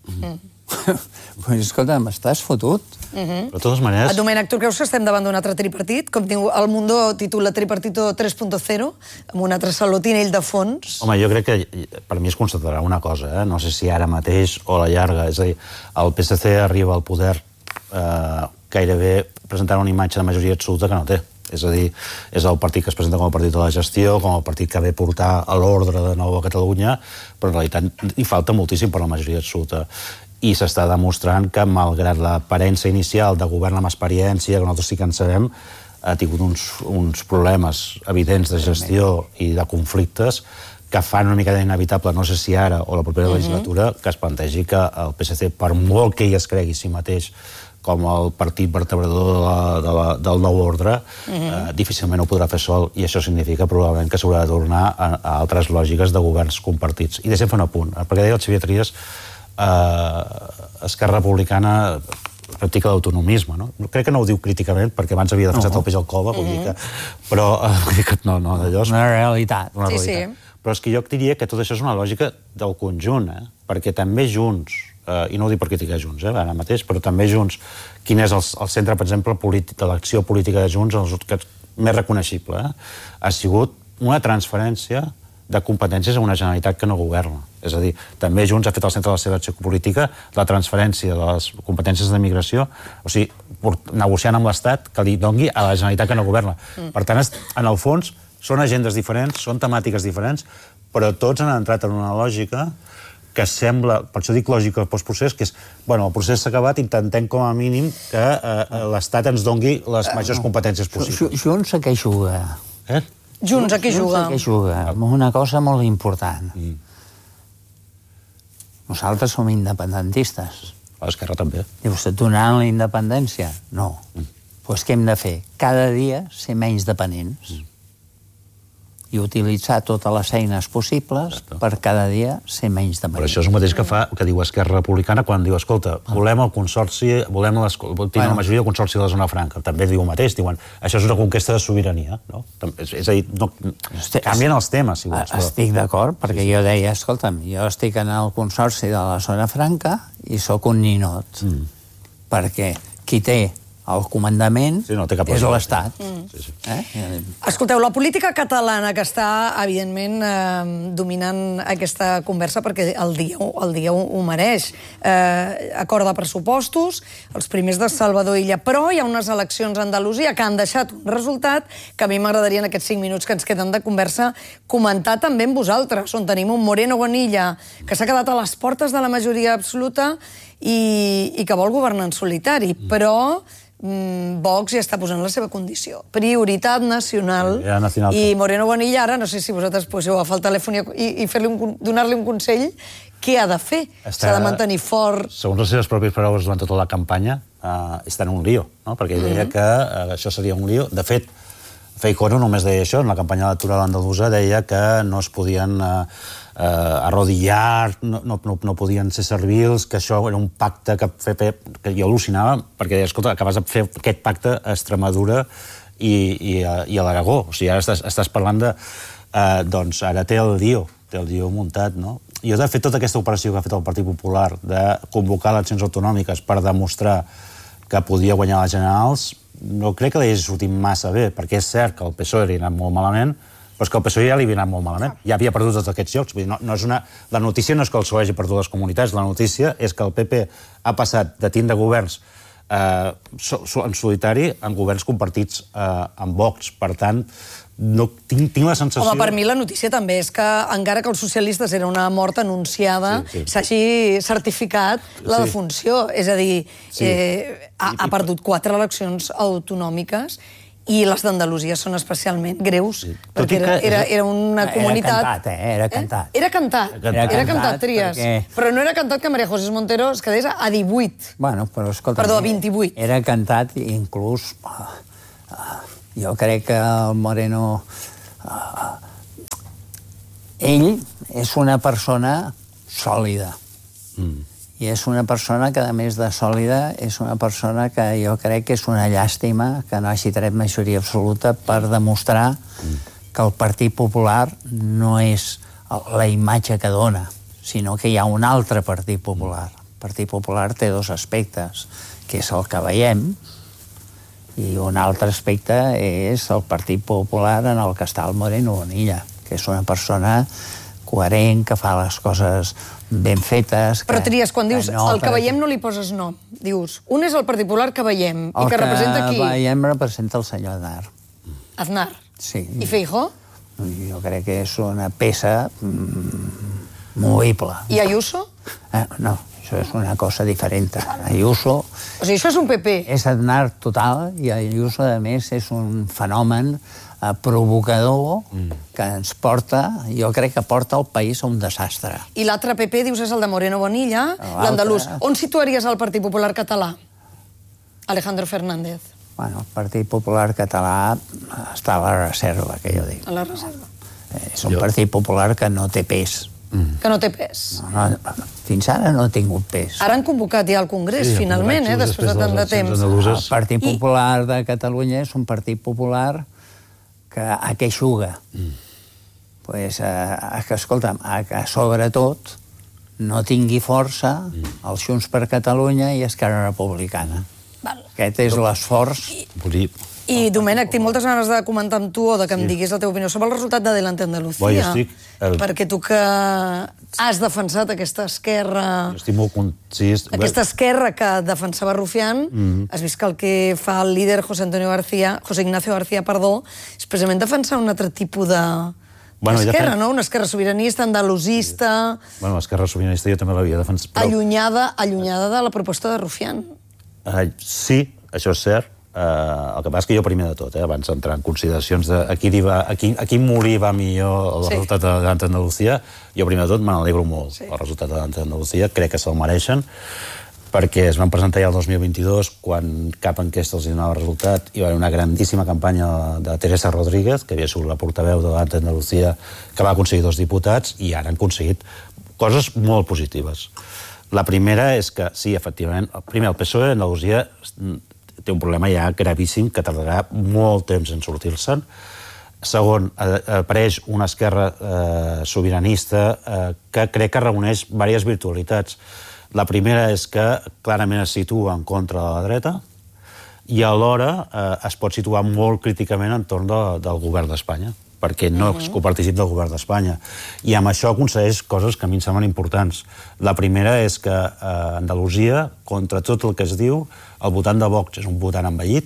Speaker 12: pues, escolta, m'estàs fotut.
Speaker 13: Però de totes maneres...
Speaker 2: Domènec, tu creus que estem davant d'un altre tripartit? Com diu El Mundo titula Tripartito tres punt zero, amb un altre salotinell de fons?
Speaker 13: Home, jo crec que per mi es constatarà una cosa, eh? No sé si ara mateix o a la llarga. És a dir, el P S C arriba al poder eh, gairebé presentant una imatge de majoria absoluta que no té. És a dir, és el partit que es presenta com a partit de la gestió, com el partit que ve portar a l'ordre de nou a Catalunya, però en realitat hi falta moltíssim per la majoria absoluta. I s'està demostrant que, malgrat l'aparença inicial de govern amb experiència, que nosaltres sí que en sabem, ha tingut uns, uns problemes evidents de gestió i de conflictes que fan una mica inevitable, no sé si ara o la propera legislatura, que es plantegi que el P S C, per molt que ell es cregui si mateix com el partit vertebrador de la, de la, del nou ordre, eh, difícilment ho podrà fer sol, i això significa probablement que s'haurà de tornar a, a altres lògiques de governs compartits. I deixem fer un apunt, perquè deia el Xavier Trias, eh, Esquerra Republicana practica l'autonomisme, no? Crec que no ho diu críticament, perquè abans havia defensat el peix al cova, vull dir que... Però, eh, no, no, d'allò...
Speaker 12: Una realitat.
Speaker 13: Una realitat. Però és que jo diria que tot això és una lògica del conjunt, eh? Perquè també Junts, eh, i no ho dic per criticar Junts, eh, ara mateix, però també Junts, quin és el, el centre, per exemple, de l'acció política de Junts, el que és més reconeixible, eh? Ha sigut una transferència de competències a una Generalitat que no governa. És a dir, també Junts ha fet al centre de la seva acció política la transferència de les competències de migració, o sigui, negociant amb l'Estat que li doni a la Generalitat que no governa. Per tant, en el fons, són agendes diferents, són temàtiques diferents, però tots han entrat en una lògica que sembla, per això dic lògica postprocés, que és, bueno, el procés s'ha acabat, intentem com a mínim que eh, l'Estat ens doni les majors competències possibles.
Speaker 12: Junts a què juga?
Speaker 13: Eh?
Speaker 2: Junts a què juga?
Speaker 12: Junts a què juga? Una cosa molt important. Mm. Nosaltres som independentistes.
Speaker 13: L'Esquerra també.
Speaker 12: Dius, donant la independència? No. Mm. Pues què hem de fer? Cada dia ser menys dependents. Mm. I utilitzar totes les eines possibles per cada dia ser menys dependents.
Speaker 13: Però això és el mateix que fa, que diu Esquerra Republicana quan diu, escolta, volem el consorci, volem les, tenir la majoria del consorci de la zona franca. També diu el mateix, diuen, això és una conquesta de sobirania, no? És, és a dir, no, canvien els temes, si vols.
Speaker 12: Estic d'acord, perquè jo deia, escolta'm, jo estic en el consorci de la zona franca i sóc un ninot. Mm. Perquè qui té el comandament sí, no, és l'Estat. Mm. Sí, sí. Eh?
Speaker 2: Escolteu, la política catalana que està, evidentment, eh, dominant aquesta conversa perquè el dia, el dia ho, ho mereix. Eh, acord de pressupostos, els primers de Salvador Illa, però hi ha unes eleccions a Andalusia que han deixat un resultat que a mi m'agradaria en aquests cinc minuts que ens queden de conversa comentar també amb vosaltres, on tenim un Moreno Bonilla que s'ha quedat a les portes de la majoria absoluta i, i que vol governar en solitari, però Vox ja està posant la seva condició. Prioritat nacional.
Speaker 13: Ja, nacional.
Speaker 2: I Moreno Bonilla, ara, no sé si vosaltres poseu a agafar el telèfon i, i fer-li un, donar-li un consell, què ha de fer? S'ha de mantenir fort...
Speaker 13: Segons les seves pròpies paraules durant tota la campanya, uh, està en un lío, no? Perquè ell deia uh -huh. que uh, això seria un lío. De fet, Feijóo no només deia això, en la campanya electoral andalusa deia que no es podien eh, eh, arrodillar, no, no, no podien ser servils, que això era un pacte que, fe, que jo al·lucinava, perquè deia, escolta, acabes de fer aquest pacte a Extremadura i, i, a, i a l'Aragó. O sigui, ara estàs, estàs parlant de... Eh, doncs ara té el lío, té el lío muntat, no? Jo, de fet, tota aquesta operació que ha fet el Partit Popular de convocar eleccions autonòmiques per demostrar que podia guanyar les generals, no crec que li hagi sortit massa bé, perquè és cert que el P S O E li ha anat molt malament, però és que el P S O E ja li havia anat molt malament. Ja havia perdut tots aquests llocs. Vull dir, no, no és una... La notícia no és que el P S O E hagi perdut les comunitats, la notícia és que el P P ha passat de tindre governs eh, so, so, en solitari en governs compartits eh, amb Vox. Per tant, no, tinc, tinc la sensació...
Speaker 2: Home, per mi la notícia també és que, encara que els socialistes era una mort anunciada, s'hagi sí, sí. certificat la sí. defunció. És a dir, sí. eh, ha, ha perdut quatre eleccions autonòmiques i les d'Andalusia són especialment greus, sí. perquè era, era, era una comunitat...
Speaker 12: Era cantat, eh? Era cantat.
Speaker 2: Eh? Era cantat, era cantat, era cantat Trias. Perquè... Però no era cantat que María José Montero es quedés a divuit.
Speaker 12: Bueno, però escolta...
Speaker 2: Perdó, a vint-i-vuit.
Speaker 12: Era cantat inclús... Uh, uh, jo crec que el Moreno... Uh, ell és una persona sòlida. Mm. I és una persona que, a més de sòlida, és una persona que jo crec que és una llàstima que no hagi tret majoria absoluta per demostrar mm. que el Partit Popular no és la imatge que dona, sinó que hi ha un altre Partit Popular. El Partit Popular té dos aspectes, que és el que veiem, i un altre aspecte és el Partit Popular en el que està el Moreno Bonilla, que és una persona coherent, que fa les coses ben fetes...
Speaker 2: Però Trias, quan dius el que veiem no li poses nom. Dius, un és el Partit Popular que veiem i que representa qui?
Speaker 12: El que veiem representa el senyor Aznar.
Speaker 2: Aznar?
Speaker 12: Sí.
Speaker 2: I Feijóo?
Speaker 12: Jo crec que és una peça movible.
Speaker 2: I Ayuso?
Speaker 12: Eh, no, això és una cosa diferent. Ayuso...
Speaker 2: O sigui, això és un P P.
Speaker 12: És Aznar total, i Ayuso, a més, és un fenomen eh, provocador mm. que ens porta, jo crec que porta el país a un desastre.
Speaker 2: I l'altre P P, dius, és el de Moreno Bonilla, l'andalús. On situaries el Partit Popular català? Alejandro Fernández.
Speaker 12: Bueno, el Partit Popular català està a la reserva, que jo dic.
Speaker 2: A la reserva.
Speaker 12: És un jo. Partit Popular que no té pes.
Speaker 2: Mm. Que no té pes.
Speaker 12: No, no, fins ara no ha tingut pes.
Speaker 2: Ara han convocat ja el Congrés, sí, finalment, eh, després, després de tant de temps.
Speaker 12: El Partit Popular I... de Catalunya és un Partit Popular que a què juga? Mm. Pues, a, que, escolta'm, a que sobretot no tingui força mm. els Junts per Catalunya i Esquerra Republicana.
Speaker 2: Val.
Speaker 12: Aquest és l'esforç...
Speaker 2: I... I, Domènec, tinc moltes ganes de comentar amb tu o de que em diguis la teva opinió sobre el resultat d'Adelante Andalucía.
Speaker 13: Bo, estic... El...
Speaker 2: Perquè tu que has defensat aquesta esquerra...
Speaker 13: Jo estic molt... Sí, est...
Speaker 2: Aquesta esquerra que defensava Rufián, mm-hmm. has vist que el que fa el líder José Antonio García, José Ignacio García, perdó, és precisament defensar un altre tipus de... Bueno, esquerra, no? Una esquerra sobiranista, andalusista...
Speaker 13: Sí. Bueno, l'esquerra sobiranista jo també l'havia defensat. Però...
Speaker 2: Allunyada, allunyada de la proposta de Rufián.
Speaker 13: Uh, sí, això és cert. Uh, el que passa és que jo primer de tot, eh, abans d'entrar en consideracions de a qui, va, a qui, a qui morir va millor el sí. resultat d'Adelante Andalucía, jo primer de tot me n'alegro molt sí. el resultat d'Adelante Andalucía, crec que se'l mereixen, perquè es van presentar ja el dos mil vint-i-dos, quan cap enquesta els donava resultat, hi va haver una grandíssima campanya de Teresa Rodríguez, que havia sigut la portaveu d'Adelante Andalucía, que va aconseguir dos diputats, i ara han aconseguit coses molt positives. La primera és que, sí, efectivament, primer, el P S O E a Andalusia té un problema ja gravíssim que tardarà molt temps en sortir-se'n. Segon, apareix una esquerra eh, sobiranista eh, que crec que reuneix diverses virtualitats. La primera és que clarament es situa en contra de la dreta i alhora eh, es pot situar molt críticament entorn de, del govern d'Espanya, perquè no és copartícip del govern d'Espanya. I amb això aconsegueix coses que a mi em semblen importants. La primera és que a Andalusia, contra tot el que es diu, el votant de Vox és un votant envellit,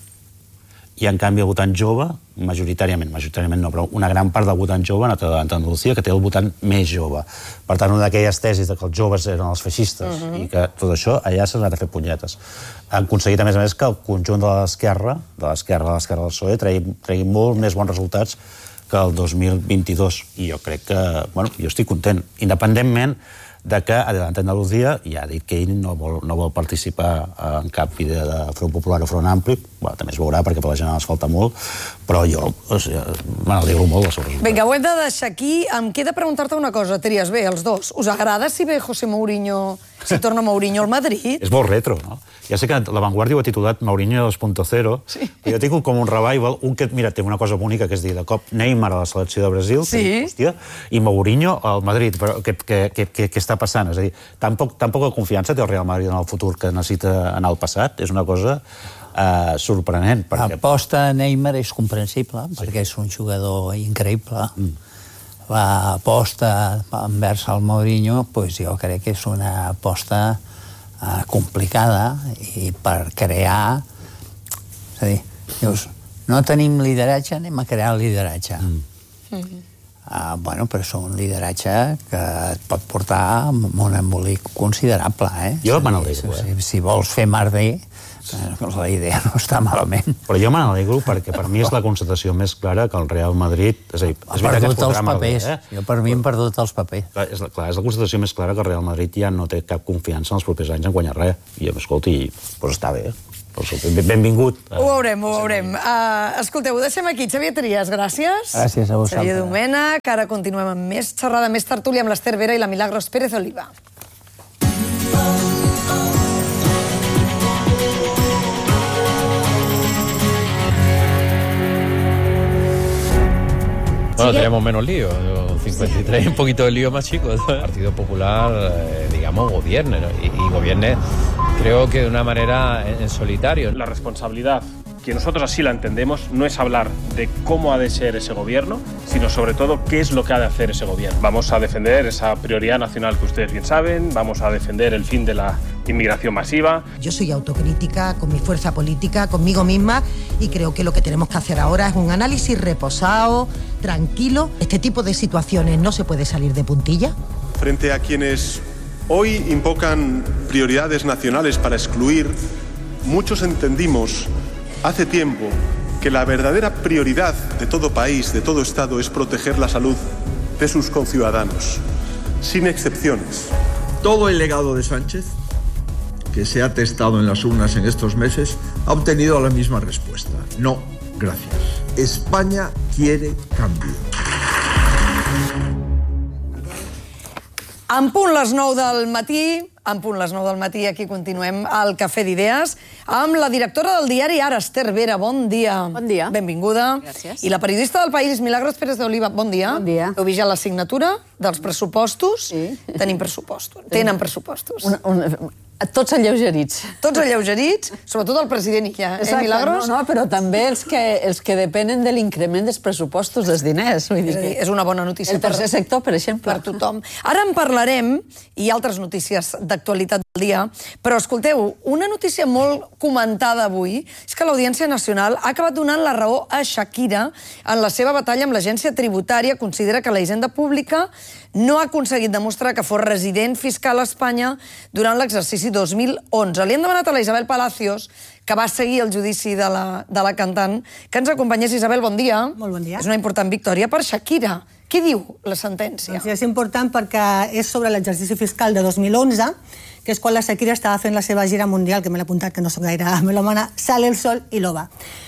Speaker 13: i en canvi el votant jove, majoritàriament, majoritàriament no, però una gran part del votant jove ha anat a Andalusia, que té el votant més jove. Per tant, una d'aquelles tesis de que els joves eren els feixistes uh-huh. i que tot això allà s'ha anat a fer punyetes. Han aconseguit, a més a més, que el conjunt de l'esquerra, de l'esquerra de l'esquerra del P S O E, tregui, tregui molt més bons resultats que el dos mil vint-i-dos. I jo crec que, bueno, jo estic content, independentment de que Adelante Andalucía ja ha dit que ell no vol, no vol participar en cap idea de Front Popular o Front Ampli. Bueno, també es veurà, perquè per la gent els falta molt, però jo o sigui, me n'alegro molt del seu resultat.
Speaker 2: Vinga, ho hem de deixar aquí. Em queda preguntar-te una cosa, Trias. Bé, els dos. Us agrada si ve José Mourinho, si torna Mourinho al Madrid?
Speaker 13: És molt retro, no? Ja sé que La Vanguardia ho ha titulat Mourinho dos punto cero, sí. Però jo tinc com un revival, un que, mira, té una cosa bonica, que és dir, de cop Neymar a la selecció de Brasil,
Speaker 2: sí.
Speaker 13: que, hòstia, i Mourinho al Madrid, però què, què, què, què està passant? És a dir, tan, poc, tan poca confiança té el Real Madrid en el futur que necessita anar al passat, és una cosa uh, sorprenent.
Speaker 12: Perquè... L'aposta a Neymar és comprensible, sí. Perquè és un jugador increïble. Mm. L'aposta envers el Mourinho, pues jo crec que és una aposta uh, complicada i per crear... És a dir, dius, no tenim lideratge, anem a crear lideratge. Mm. Mm-hmm. Uh, bueno, però és un lideratge que et pot portar amb un embolic considerable, eh?
Speaker 13: Jo me n'alegro,
Speaker 12: eh? Si, si vols fer merder, la idea no està malament.
Speaker 13: Però jo me n'alegro perquè per mi és la constatació més clara que el Real Madrid... És a dir, és
Speaker 12: ha perdut els papers. Merder, eh? Jo per mi hem perdut els papers.
Speaker 13: Clar és, clar, és la constatació més clara que el Real Madrid ja no té cap confiança en els propers anys en guanyar res. I, escolti, doncs està bé. Benvingut.
Speaker 2: Ho veurem, ho veurem. Uh, escolteu, ho deixem aquí. Xavier Trias, gràcies.
Speaker 12: Gràcies a vosaltres.
Speaker 2: Xavier Domènech. Ara continuem amb més xerrada, més tertúlia amb l'Ester Vera i la Milagros Pérez Oliva.
Speaker 14: Bueno, tenemos menos lío, cincuenta y tres, un poquito de lío más chico. El Partido Popular, eh, digamos, gobierne, ¿no? y, y gobierne, creo que de una manera en, en solitario.
Speaker 15: La responsabilidad, que nosotros así la entendemos, no es hablar de cómo ha de ser ese gobierno, sino sobre todo qué es lo que ha de hacer ese gobierno. Vamos a defender esa prioridad nacional que ustedes bien saben, vamos a defender el fin de la inmigración masiva.
Speaker 16: Yo soy autocrítica con mi fuerza política, conmigo misma, y creo que lo que tenemos que hacer ahora es un análisis reposado, tranquilo. Este tipo de situaciones no se puede salir de puntilla.
Speaker 17: Frente a quienes hoy invocan prioridades nacionales para excluir, muchos entendimos hace tiempo que la verdadera prioridad de todo país, de todo Estado, es proteger la salud de sus conciudadanos, sin excepciones.
Speaker 18: Todo el legado de Sánchez, que se ha testado en las urnas en estos meses, ha obtenido la misma respuesta. No, gracias. España quiere cambio.
Speaker 2: En punt les nou del matí, en punt les nou del matí, aquí continuem al Cafè d'Idees, amb la directora del diari Ara, Ester Vera. Bon dia.
Speaker 19: Bon dia.
Speaker 2: Benvinguda.
Speaker 19: Gràcies.
Speaker 2: I la periodista del País, Milagros Pérez de Oliva. Bon dia.
Speaker 19: Bon dia.
Speaker 2: Heu vist ja la signatura dels pressupostos? Sí. Tenim pressupostos. Tenen pressupostos.
Speaker 19: Una, una, tots alleugerits.
Speaker 2: Tots alleugerits, sobretot el president i ja, eh, Milagros?
Speaker 19: No, no, però també els que, els que depenen de l'increment dels pressupostos dels diners. Vull dir
Speaker 2: és, dir, és una bona notícia.
Speaker 19: El tercer per, sector, per exemple.
Speaker 2: Per tothom. Ara en parlarem, i altres notícies d'actualitat del dia, però escolteu, una notícia molt comentada avui és que l'Audiència Nacional ha acabat donant la raó a Shakira en la seva batalla amb l'agència tributària. Considera que la Hisenda Pública no ha aconseguit demostrar que fos resident fiscal a Espanya durant l'exercici dos mil onze. Li hem demanat a la Isabel Palacios, que va seguir el judici de la, de la cantant, que ens acompanyés. Isabel, bon dia.
Speaker 20: Molt bon dia.
Speaker 2: És una important victòria per Shakira. Què diu la sentència?
Speaker 20: Doncs és important perquè és sobre l'exercici fiscal de dos mil onze, que és quan la Shakira estava fent la seva gira mundial, que me l'he apuntat, que no soc gaire melòmana, Sale el sol i l'ova.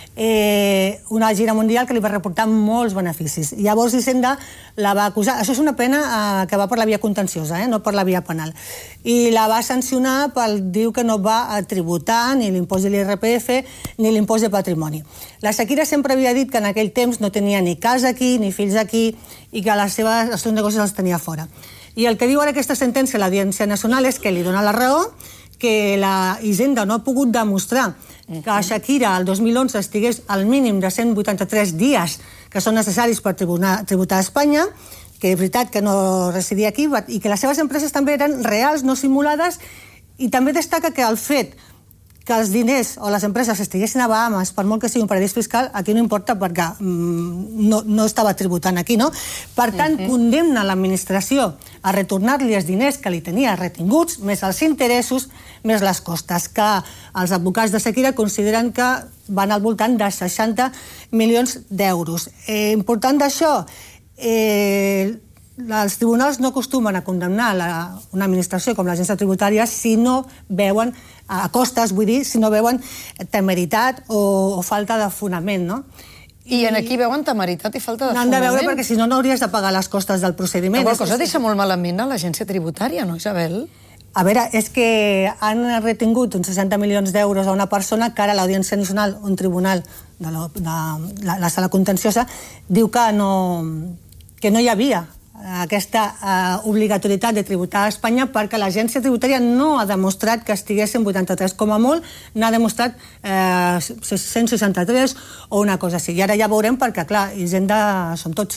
Speaker 20: Eh, una gira mundial que li va reportar molts beneficis. Llavors Hisenda la va acusar, això és una pena eh, que va per la via contenciosa, eh, no per la via penal, i la va sancionar pel diu que no va tributar ni l'impost de l'I R P F ni l'impost de patrimoni. La Shakira sempre havia dit que en aquell temps no tenia ni casa aquí ni fills aquí i que les seves, els seus negocis els tenia fora. I el que diu ara aquesta sentència a l'Audiència Nacional és que li dona la raó, que la Hisenda no ha pogut demostrar que a Shakira el dos mil onze estigués al mínim de cent vuitanta-tres dies que són necessaris per tributar, tributar a Espanya, que és veritat que no residia aquí, i que les seves empreses també eren reals, no simulades, i també destaca que el fet que els diners o les empreses estiguessin a Bahamas, per molt que sigui un paradís fiscal, aquí no importa perquè mm, no, no estava tributant aquí, no? Per tant, uh-huh. condemna l'administració a retornar-li els diners que li tenia retinguts, més els interessos, més les costes, que els advocats de Shakira consideren que van al voltant de seixanta milions d'euros. Eh, important d'això, eh, els tribunals no acostumen a condemnar la, una administració com l'agència tributària si no veuen, a costes, vull dir, si no veuen temeritat o, o falta de fonament, no?
Speaker 2: I en aquí veuen temeritat i falta de
Speaker 20: fonament?
Speaker 2: fonament?
Speaker 20: N'han de veure perquè si no, no hauries de pagar les costes del procediment.
Speaker 2: Qualsevol cosa deixa molt malament a l'agència tributària, no, Isabel?
Speaker 20: A veure, és que han retingut uns seixanta milions d'euros a una persona que ara l'Audiència Nacional, un tribunal de la, de la, la sala contenciosa, diu que no, que no hi havia aquesta uh, obligatorietat de tributar a Espanya perquè l'agència tributària no ha demostrat que estiguessin vuitanta-tres com a molt, n'ha demostrat eh, cent seixanta-tres o una cosa així. I ara ja veurem perquè, clar, Hisenda som tots.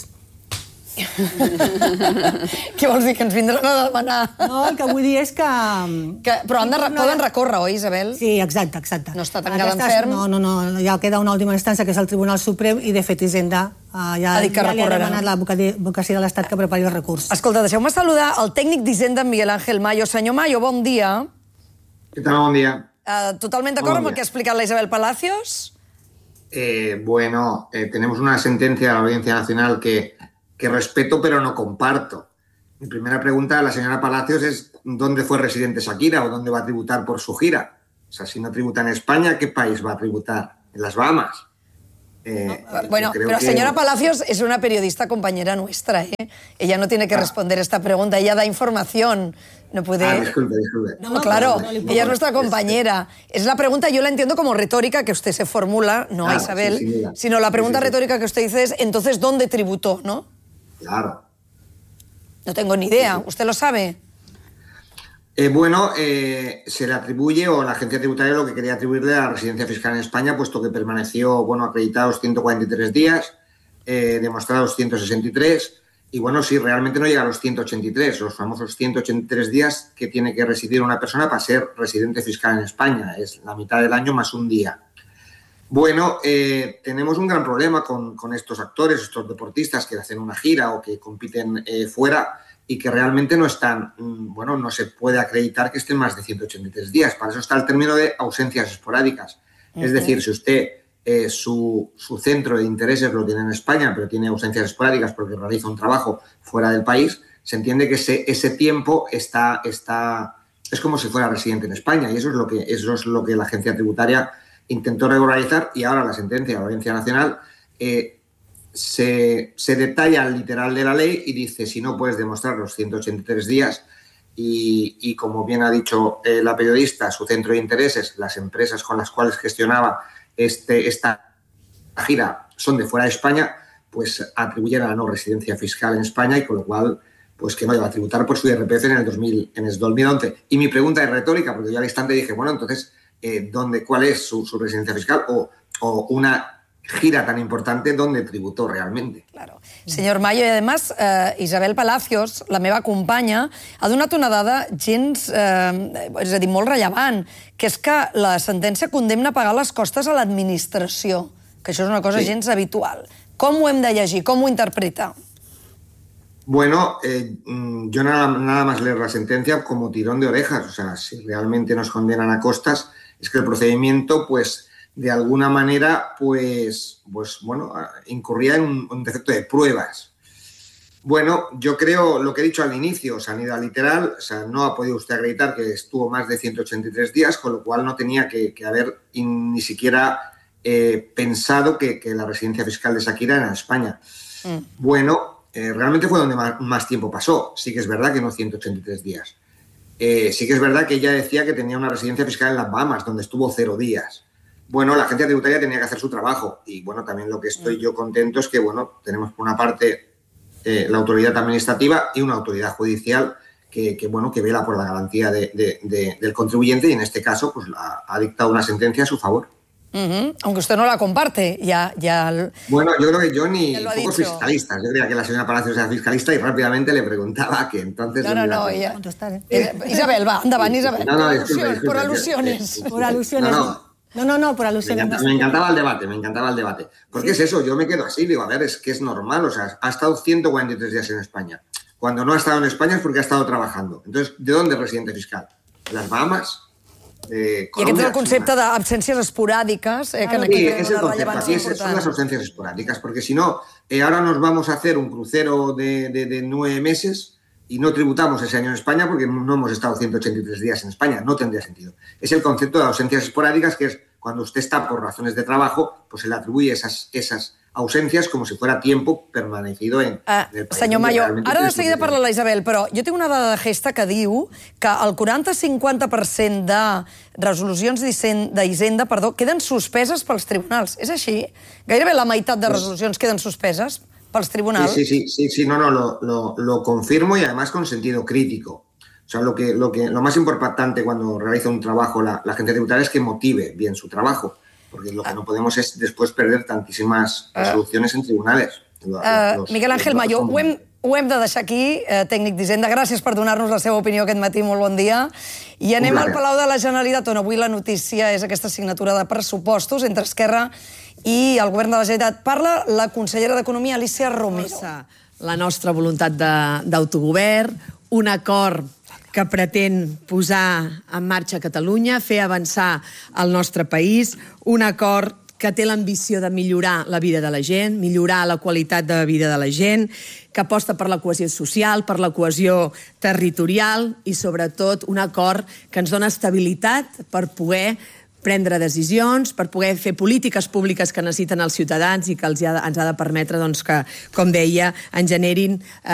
Speaker 2: Què vols dir, que ens vindran a demanar?
Speaker 20: No, el que vull dir és que...
Speaker 2: que però han de, poden recórrer, oi, Isabel?
Speaker 20: Sí, exacte, exacte.
Speaker 2: No està tancada en ferm?
Speaker 20: No, no, no, ja queda una última instància, que és el Tribunal Suprem, i de fet Hisenda uh, ja, ja li ha demanat l'advocacia de l'Estat que prepari el recurs.
Speaker 2: Escolta, deixeu-me saludar el tècnic d'Hisenda, Miguel Ángel Mayo. Senyor Mayo, bon dia.
Speaker 21: Què tal, bon dia.
Speaker 2: Uh, totalment d'acord amb el que ha explicat la Isabel Palacios?
Speaker 21: Eh, bueno, eh, tenemos una sentencia de la Audiencia Nacional que que respeto pero no comparto. Mi primera pregunta a la señora Palacios es ¿dónde fue residente Shakira o dónde va a tributar por su gira? O sea, si no tributa en España, ¿qué país va a tributar? ¿En las Bahamas? Eh,
Speaker 2: bueno, pero que... señora Palacios es una periodista compañera nuestra, ¿eh? Ella no tiene que ah. responder esta pregunta, ella da información. No puede...
Speaker 21: Ah, disculpe, disculpe.
Speaker 2: No, no claro, no, no, ella es nuestra compañera. Es la pregunta, yo la entiendo como retórica que usted se formula, no a Isabel, sí, sí, sino la pregunta sí, sí, sí. retórica que usted dice es, entonces, ¿dónde tributó, no?
Speaker 21: Claro.
Speaker 2: No tengo ni idea, ¿usted lo sabe?
Speaker 21: Eh, bueno, eh, se le atribuye, o la agencia tributaria lo que quería atribuirle a la residencia fiscal en España, puesto que permaneció, bueno, acreditados ciento cuarenta y tres días, eh, demostrados ciento sesenta y tres, y bueno, sí, realmente no llega a los ciento ochenta y tres, los famosos ciento ochenta y tres días que tiene que residir una persona para ser residente fiscal en España, es la mitad del año más un día. Bueno, eh, tenemos un gran problema con, con estos actores, estos deportistas que hacen una gira o que compiten eh, fuera y que realmente no están, bueno, no se puede acreditar que estén más de ciento ochenta y tres días. Para eso está el término de ausencias esporádicas. Uh-huh. Es decir, si usted eh, su, su centro de intereses lo tiene en España, pero tiene ausencias esporádicas porque realiza un trabajo fuera del país, se entiende que ese, ese tiempo está, está, es como si fuera residente en España, y eso es lo que, eso es lo que la agencia tributaria intentó regularizar, y ahora la sentencia de la Audiencia Nacional eh, se, se detalla el literal de la ley y dice, si no puedes demostrar los ciento ochenta y tres días y, y como bien ha dicho eh, la periodista, su centro de intereses, las empresas con las cuales gestionaba este, esta gira son de fuera de España, pues atribuyen a la no residencia fiscal en España, y con lo cual pues que no iba a tributar por su I R P F en el, dos mil, en el dos mil once. Y mi pregunta es retórica, porque yo al instante dije, bueno, entonces... Eh, ¿dónde, ¿cuál es su, su residencia fiscal o, o una gira tan importante donde tributó realmente?
Speaker 2: Claro. Senyor Mayo, i además, eh, Isabel Palacios, la meva companya, ha donat una dada gens, eh, és a dir, molt rellevant, que és que la sentència condemna a pagar les costes a l'administració, que això és una cosa sí. gens habitual. Com ho hem de llegir? Com ho interpreta?
Speaker 21: Bueno, eh, yo nada, nada más leer la sentencia como tirón de orejas. O sea, si realmente nos condenan a costas, es que el procedimiento, pues, de alguna manera, pues, pues bueno, incurría en un, un defecto de pruebas. Bueno, yo creo lo que he dicho al inicio, sanidad literal, o sea, no ha podido usted acreditar que estuvo más de ciento ochenta y tres días, con lo cual no tenía que, que haber in, ni siquiera eh, pensado que, que la residencia fiscal de Shakira era en España. Mm. Bueno, eh, realmente fue donde más, más tiempo pasó. Sí que es verdad que no ciento ochenta y tres días. Eh, sí que es verdad que ella decía que tenía una residencia fiscal en las Bahamas, donde estuvo cero días. Bueno, la agencia tributaria tenía que hacer su trabajo, y bueno, también lo que estoy yo contento es que, bueno, tenemos por una parte eh, la autoridad administrativa y una autoridad judicial que, que bueno, que vela por la garantía de, de, de, del contribuyente, y en este caso, pues ha, ha dictado una sentencia a su favor.
Speaker 2: Uh-huh. Aunque usted no la comparte, ya... ya...
Speaker 21: Bueno, yo creo que yo ni pocos fiscalistas. Yo creía que la señora Palacios era fiscalista y rápidamente le preguntaba que entonces...
Speaker 2: No, no, no, ella... Eh, Isabel, va, endavant, Isabel.
Speaker 21: No, no, disculpe, disculpe,
Speaker 2: por alusiones.
Speaker 21: Eh,
Speaker 2: por alusiones.
Speaker 21: No, no.
Speaker 20: No, no, no, por alusiones.
Speaker 21: Me encantaba, me encantaba el debate, me encantaba el debate. Porque sí. es eso, yo me quedo así, digo, a ver, es que es normal, o sea, ha estado ciento cuarenta y tres días en España. Cuando no ha estado en España es porque ha estado trabajando. Entonces, ¿de dónde es residente fiscal? ¿Las Bahamas? de
Speaker 2: I aquest és el concepte d'absències esporàdiques, eh, que aquí
Speaker 21: sí, es el concepto. Aquí son las ausencias esporádicas, porque si no, eh, ahora nos vamos a hacer un crucero de, de, de nueve meses y no tributamos ese año en España porque no hemos estado ciento ochenta y tres días en España. No tendría sentido. Es el concepto de ausencias esporádicas, que es cuando usted está por razones de trabajo, pues se le atribuye esas, esas ausencias com si fuera tiempo permanecido en, uh, en el país.
Speaker 2: Senyor Mayo, ara de seguida parla la Isabel, però jo tinc una dada de Gesta que diu que el quaranta a cinquanta per cent de resolucions d'Hisenda perdó, queden suspeses pels tribunals. És així? Gairebé la meitat de resolucions queden suspeses pels tribunals.
Speaker 21: Sí, sí, sí, sí, no, no, lo, lo, lo confirmo y además con sentido crítico. O sea, lo, que, lo, que, lo más importante cuando realiza un trabajo la, la agencia tributaria es que motive bien su trabajo. Porque lo que no podemos es después perder tantíssimes resolucions en tribunales.
Speaker 2: Uh, Miguel Ángel Mayo, ho hem, ho hem de deixar aquí, eh, tècnic d'Hisenda. Gràcies per donar-nos la seva opinió aquest matí, molt bon dia. I anem al Palau de la Generalitat, on avui la notícia és aquesta signatura de pressupostos entre Esquerra i el govern de la Generalitat. Parla la consellera d'Economia, Alícia Romero.
Speaker 1: La nostra voluntat d'autogovern, un acord que pretén posar en marxa Catalunya, fer avançar el nostre país, un acord que té l'ambició de millorar la vida de la gent, millorar la qualitat de vida de la gent, que aposta per la cohesió social, per la cohesió territorial i, sobretot, un acord que ens dona estabilitat per poder prendre decisions, per poder fer polítiques públiques que necessiten els ciutadans i que els ha, ens ha de permetre doncs, que, com deia, en generin eh,